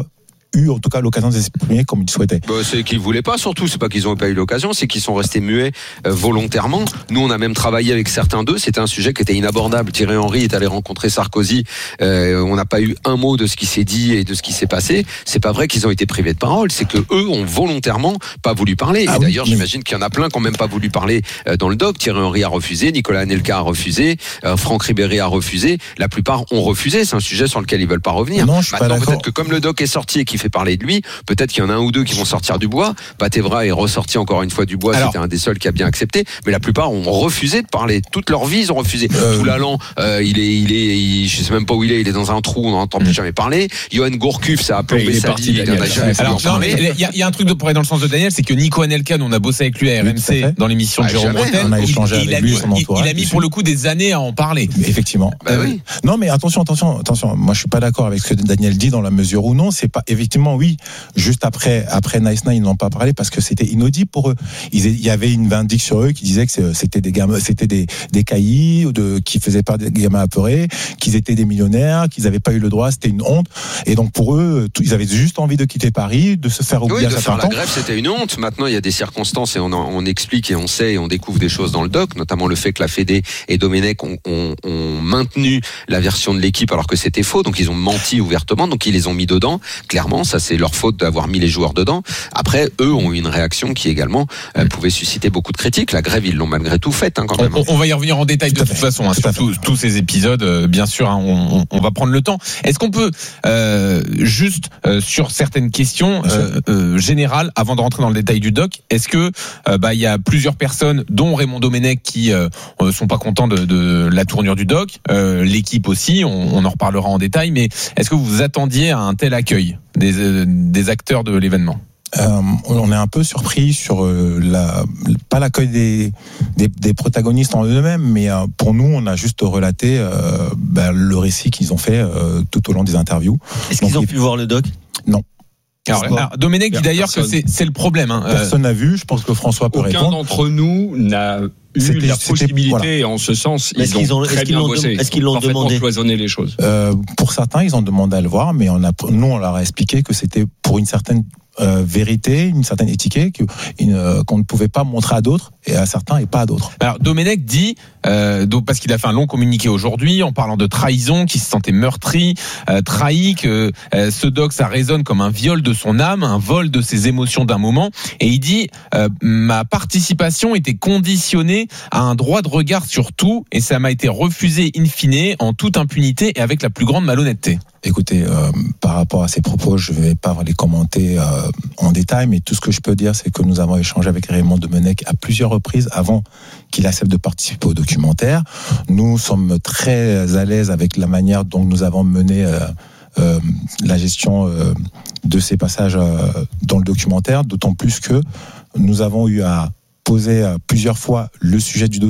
eu en tout cas l'occasion de s'exprimer comme ils souhaitaient.
Bah, c'est qu'ils voulaient pas, surtout. C'est pas qu'ils ont pas eu l'occasion, c'est qu'ils sont restés muets euh, volontairement. Nous, on a même travaillé avec certains d'eux. C'était un sujet qui était inabordable. Thierry Henry est allé rencontrer Sarkozy. Euh, on n'a pas eu un mot de ce qui s'est dit et de ce qui s'est passé. C'est pas vrai qu'ils ont été privés de parole. C'est que eux ont volontairement pas voulu parler.
Ah
et
oui,
d'ailleurs,
mais...
j'imagine qu'il y en a plein qui ont même pas voulu parler euh, dans le doc. Thierry Henry a refusé, Nicolas Anelka a refusé, euh, Franck Ribéry a refusé. La plupart ont refusé. C'est un sujet sur lequel ils veulent pas revenir.
Non, je suis
Maintenant,
pas
peut-être que comme le doc est sorti et qu'il fait parler de lui, peut-être qu'il y en a un ou deux qui vont sortir du bois. Patevra est ressorti encore une fois du bois. Alors, c'était un des seuls qui a bien accepté. Mais la plupart ont refusé de parler. Toute leur vie, ils ont refusé. Euh... Toulalan, euh, il est, il est, il, je sais même pas où il est. Il est dans un trou. On n'entend plus jamais parler. Johan Gourcuff, ça a plombé sa vie. Il n'en a jamais
Alors, non, mais il y, y a un truc de pour aller dans le sens de Daniel, c'est que Nico Anelka, nous on a bossé avec lui à R M C oui, dans l'émission de ah, Jérôme Bretagne.
On a échangé
il,
avec
il,
lui,
a,
son entourage,
il, il a mis pour le coup des années à en parler.
Mais effectivement.
Bah euh, oui.
Non, mais attention, attention, attention. Moi, je suis pas d'accord avec ce que Daniel dit dans la mesure où non, c'est pas effectivement oui. Juste après, après Nice Nine, ils n'ont pas parlé parce que c'était inaudible pour eux. Ils, il y avait une vindique sur eux qui disait que c'était des gamins, c'était des des caillis de qui faisaient pas des gamins apeurés, qu'ils étaient des millionnaires, qu'ils n'avaient pas eu le droit, c'était une honte. Et donc pour eux, ils avaient juste envie de quitter Paris, de se faire oublier
oui,
à
de
certains
faire la grève, c'était une honte. Maintenant, il y a des circonstances et on, en, on explique et on sait et on découvre des choses dans le doc, notamment le fait que la Fédé et Domenech ont, ont, ont maintenu la version de l'équipe alors que c'était faux. Donc ils ont menti ouvertement, donc ils les ont mis dedans. Clairement, ça c'est leur faute d'avoir mis les joueurs dedans. Après, eux ont eu une réaction qui également euh, pouvait susciter beaucoup de critiques. La grève, ils l'ont malgré tout faite hein, quand même.
On, on va y revenir en détail tout de toute façon hein, sur tout, tous ces épisodes. Euh, bien sûr, hein, on, on va prendre le temps. Est-ce qu'on peut euh, juste euh, sur certaines questions euh, euh, générales, avant de rentrer dans le détail du doc, est-ce que euh, bah il y a plusieurs personnes, dont Raymond Domenech, qui euh, sont pas contents de, de la tournure du doc, euh, l'équipe aussi, on, on en reparlera en détail, mais est-ce que vous attendiez à un tel accueil des, euh, des acteurs de l'événement?
Euh, on est un peu surpris sur euh, la pas l'accueil des, des des protagonistes en eux-mêmes, mais euh, pour nous, on a juste relaté euh, bah, le récit qu'ils ont fait euh, tout au long des interviews.
Est-ce qu'ils ont pu voir le doc?
Non.
Alors, alors, Domenech dit d'ailleurs personne. que c'est, c'est le problème. Hein.
Personne n'a vu. Je pense que François peut
Aucun
répondre.
Aucun d'entre nous n'a eu c'était, la possibilité, voilà. En ce sens, ils ont, ont très est-ce bien
qu'ils
bossé.
Est-ce qu'ils l'ont demandé?
Cloisonner les choses.
Euh, pour certains, ils ont demandé à le voir, mais on a, nous, on leur a expliqué que c'était pour une certaine Euh, vérité, une certaine étiquette que, une, euh, qu'on ne pouvait pas montrer à d'autres et à certains et pas à d'autres.
Alors Domenech dit, euh, donc, parce qu'il a fait un long communiqué aujourd'hui en parlant de trahison, qu'il se sentait meurtri, euh, trahi, que euh, ce doc ça résonne comme un viol de son âme, un vol de ses émotions d'un moment, et il dit euh, ma participation était conditionnée à un droit de regard sur tout et ça m'a été refusé in fine en toute impunité et avec la plus grande malhonnêteté.
Écoutez, euh, par rapport à ces propos, je ne vais pas les commenter euh, en détail, mais tout ce que je peux dire, c'est que nous avons échangé avec Raymond Domenech à plusieurs reprises avant qu'il accepte de participer au documentaire. Nous sommes très à l'aise avec la manière dont nous avons mené euh, euh, la gestion euh, de ces passages euh, dans le documentaire, d'autant plus que nous avons eu à poser euh, plusieurs fois le sujet du,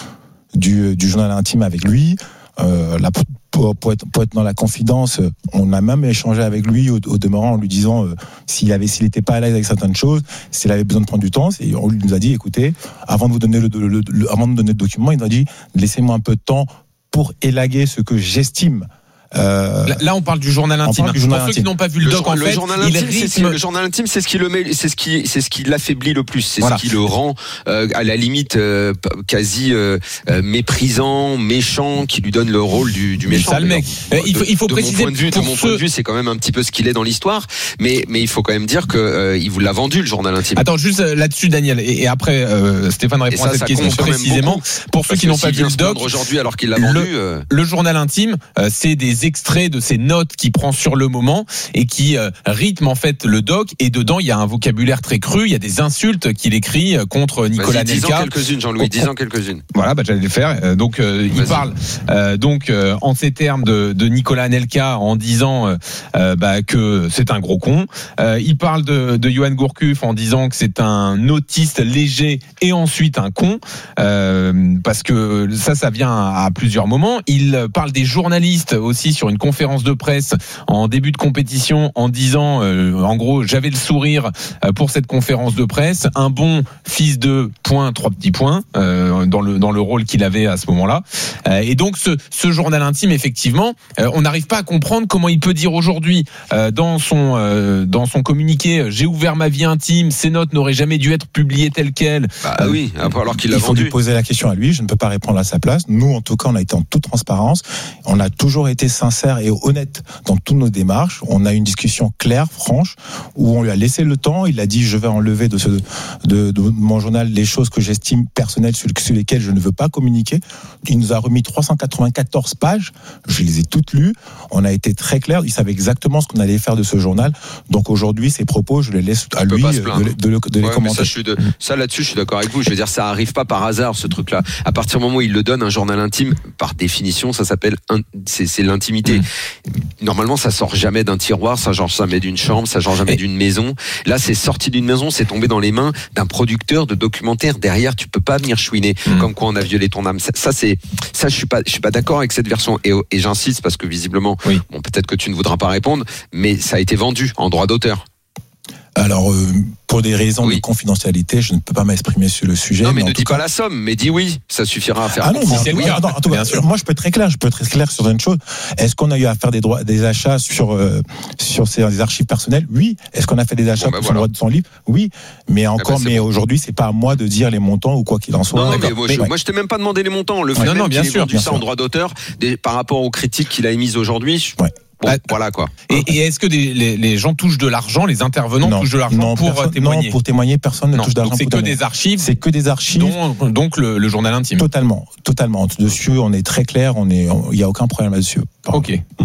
du, du journal intime avec lui. Euh, la, pour, pour, être, pour être dans la confidence, on a même échangé avec lui au, au demeurant en lui disant euh, s'il avait, s'il n'était pas à l'aise avec certaines choses, s'il avait besoin de prendre du temps. Et on lui nous a dit écoutez, avant de vous donner le, le, le, avant de donner le document, il nous a dit laissez-moi un peu de temps pour élaguer ce que j'estime.
Euh, là, là, on parle du journal intime.
Du journal
Pour ceux
intime.
qui n'ont pas vu le, le doc, en
le
fait,
journal
il
intime,
rythme...
c'est, le journal intime, c'est ce qui le met, c'est ce qui, c'est ce qui l'affaiblit le plus, c'est
voilà.
ce qui le rend euh, à la limite euh, quasi euh, méprisant, méchant, qui lui donne le rôle du, du méchant.
Sale mec.
De,
il faut, il faut
de
préciser.
Mon point de vue, de mon
ceux...
point de vue, c'est quand même un petit peu ce qu'il est dans l'histoire, mais mais il faut quand même dire que euh, il vous l'a vendu le journal intime.
Attends, juste là-dessus, Daniel, et, et après euh, Stéphane répond
ça,
à cette question précisément. Pour ceux qui n'ont pas vu le doc,
aujourd'hui, alors qu'il l'a vendu,
le, euh... le journal intime, euh, c'est des extraits de ces notes qu'il prend sur le moment et qui euh, rythme en fait le doc, et dedans il y a un vocabulaire très cru, il y a des insultes qu'il écrit contre Nicolas Anelka.
Disons quelques-unes, Jean-Louis, disons quelques-unes.
Voilà, bah, j'allais les faire. Euh, donc euh, il parle euh, donc euh, en ces termes de, de Nicolas Anelka en disant euh, euh, bah, que c'est un gros con. Euh, il parle de, de Johan Gourcuff en disant que c'est un autiste léger et ensuite un con, euh, parce que ça, ça vient à, à plusieurs moments. Il parle des journalistes aussi sorti sur une conférence de presse en début de compétition en disant, euh, en gros, j'avais le sourire pour cette conférence de presse, un bon fils de point, trois petits points euh, dans le dans le rôle qu'il avait à ce moment-là. Euh, et donc ce, ce journal intime, effectivement, euh, on n'arrive pas à comprendre comment il peut dire aujourd'hui euh, dans son euh, dans son communiqué, j'ai ouvert ma vie intime, ces notes n'auraient jamais dû être publiées telles quelles.
Bah euh, oui, alors qu'il l'a
il faut
vendu.
lui poser la question à lui. Je ne peux pas répondre à sa place. Nous, en tout cas, on a été en toute transparence. On a toujours été sincère et honnête dans toutes nos démarches. On a eu une discussion claire, franche, où on lui a laissé le temps. Il a dit, je vais enlever de, ce, de, de mon journal les choses que j'estime personnelles sur, sur lesquelles je ne veux pas communiquer. Il nous a remis trois cent quatre-vingt-quatorze pages. Je les ai toutes lues. On a été très clair. Il savait exactement ce qu'on allait faire de ce journal. Donc aujourd'hui, ses propos, je les laisse à lui de, de, de, de les
ouais,
commenter.
Ça, je suis de, ça là-dessus, je suis d'accord avec vous. Je veux dire, ça arrive pas par hasard, ce truc-là. À partir du moment où il le donne, un journal intime, par définition, ça s'appelle un, c'est, c'est l'intimité. Mmh. Normalement, ça sort jamais d'un tiroir, ça sort jamais d'une chambre, ça sort jamais d'une maison. Là, c'est sorti d'une maison, c'est tombé dans les mains d'un producteur de documentaire. Derrière, tu peux pas venir chouiner mmh. comme quoi on a violé ton âme. Ça, ça c'est, ça, je suis pas, je suis pas d'accord avec cette version. Et, et j'insiste parce que visiblement, oui. bon, peut-être que tu ne voudras pas répondre, mais ça a été vendu en droit d'auteur.
Alors, euh, pour des raisons oui. de confidentialité, je ne peux pas m'exprimer sur le sujet.
Non, mais, mais
ne
dis
cas...
pas la somme, mais dis oui, ça suffira à faire.
Ah non, mais c'est oui, attends, attends, bien sûr. Moi, je peux être très clair. Je peux être très clair sur une chose. Est-ce qu'on a eu à faire des droits, des achats sur euh, sur ces des archives personnelles? Oui. Est-ce qu'on a fait des achats bon, bah, pour voilà. le droit de son livre? Oui. Mais encore, bah, mais bon. aujourd'hui, c'est pas à moi de dire les montants ou quoi qu'il en soit.
Non, non mais moi, mais, je, ouais. moi, je t'ai même pas demandé les montants. Le fait
non,
même
non, bien
qu'il
sûr,
ait vendu ça en droit d'auteur, des, par rapport aux critiques qu'il a émises aujourd'hui. Je...
Ouais.
Bon, bah, voilà quoi.
Et, et est-ce que des, les, les gens touchent de l'argent, les intervenants
non,
touchent de l'argent
non,
pour
personne,
témoigner?
Non, pour témoigner, personne ne touche d'argent.
Donc c'est que témoigner. des archives.
C'est que des archives.
Dont, donc le, le journal intime.
Totalement, totalement. Dessus, on est très clair. On est, il y a aucun problème là-dessus.
Ok.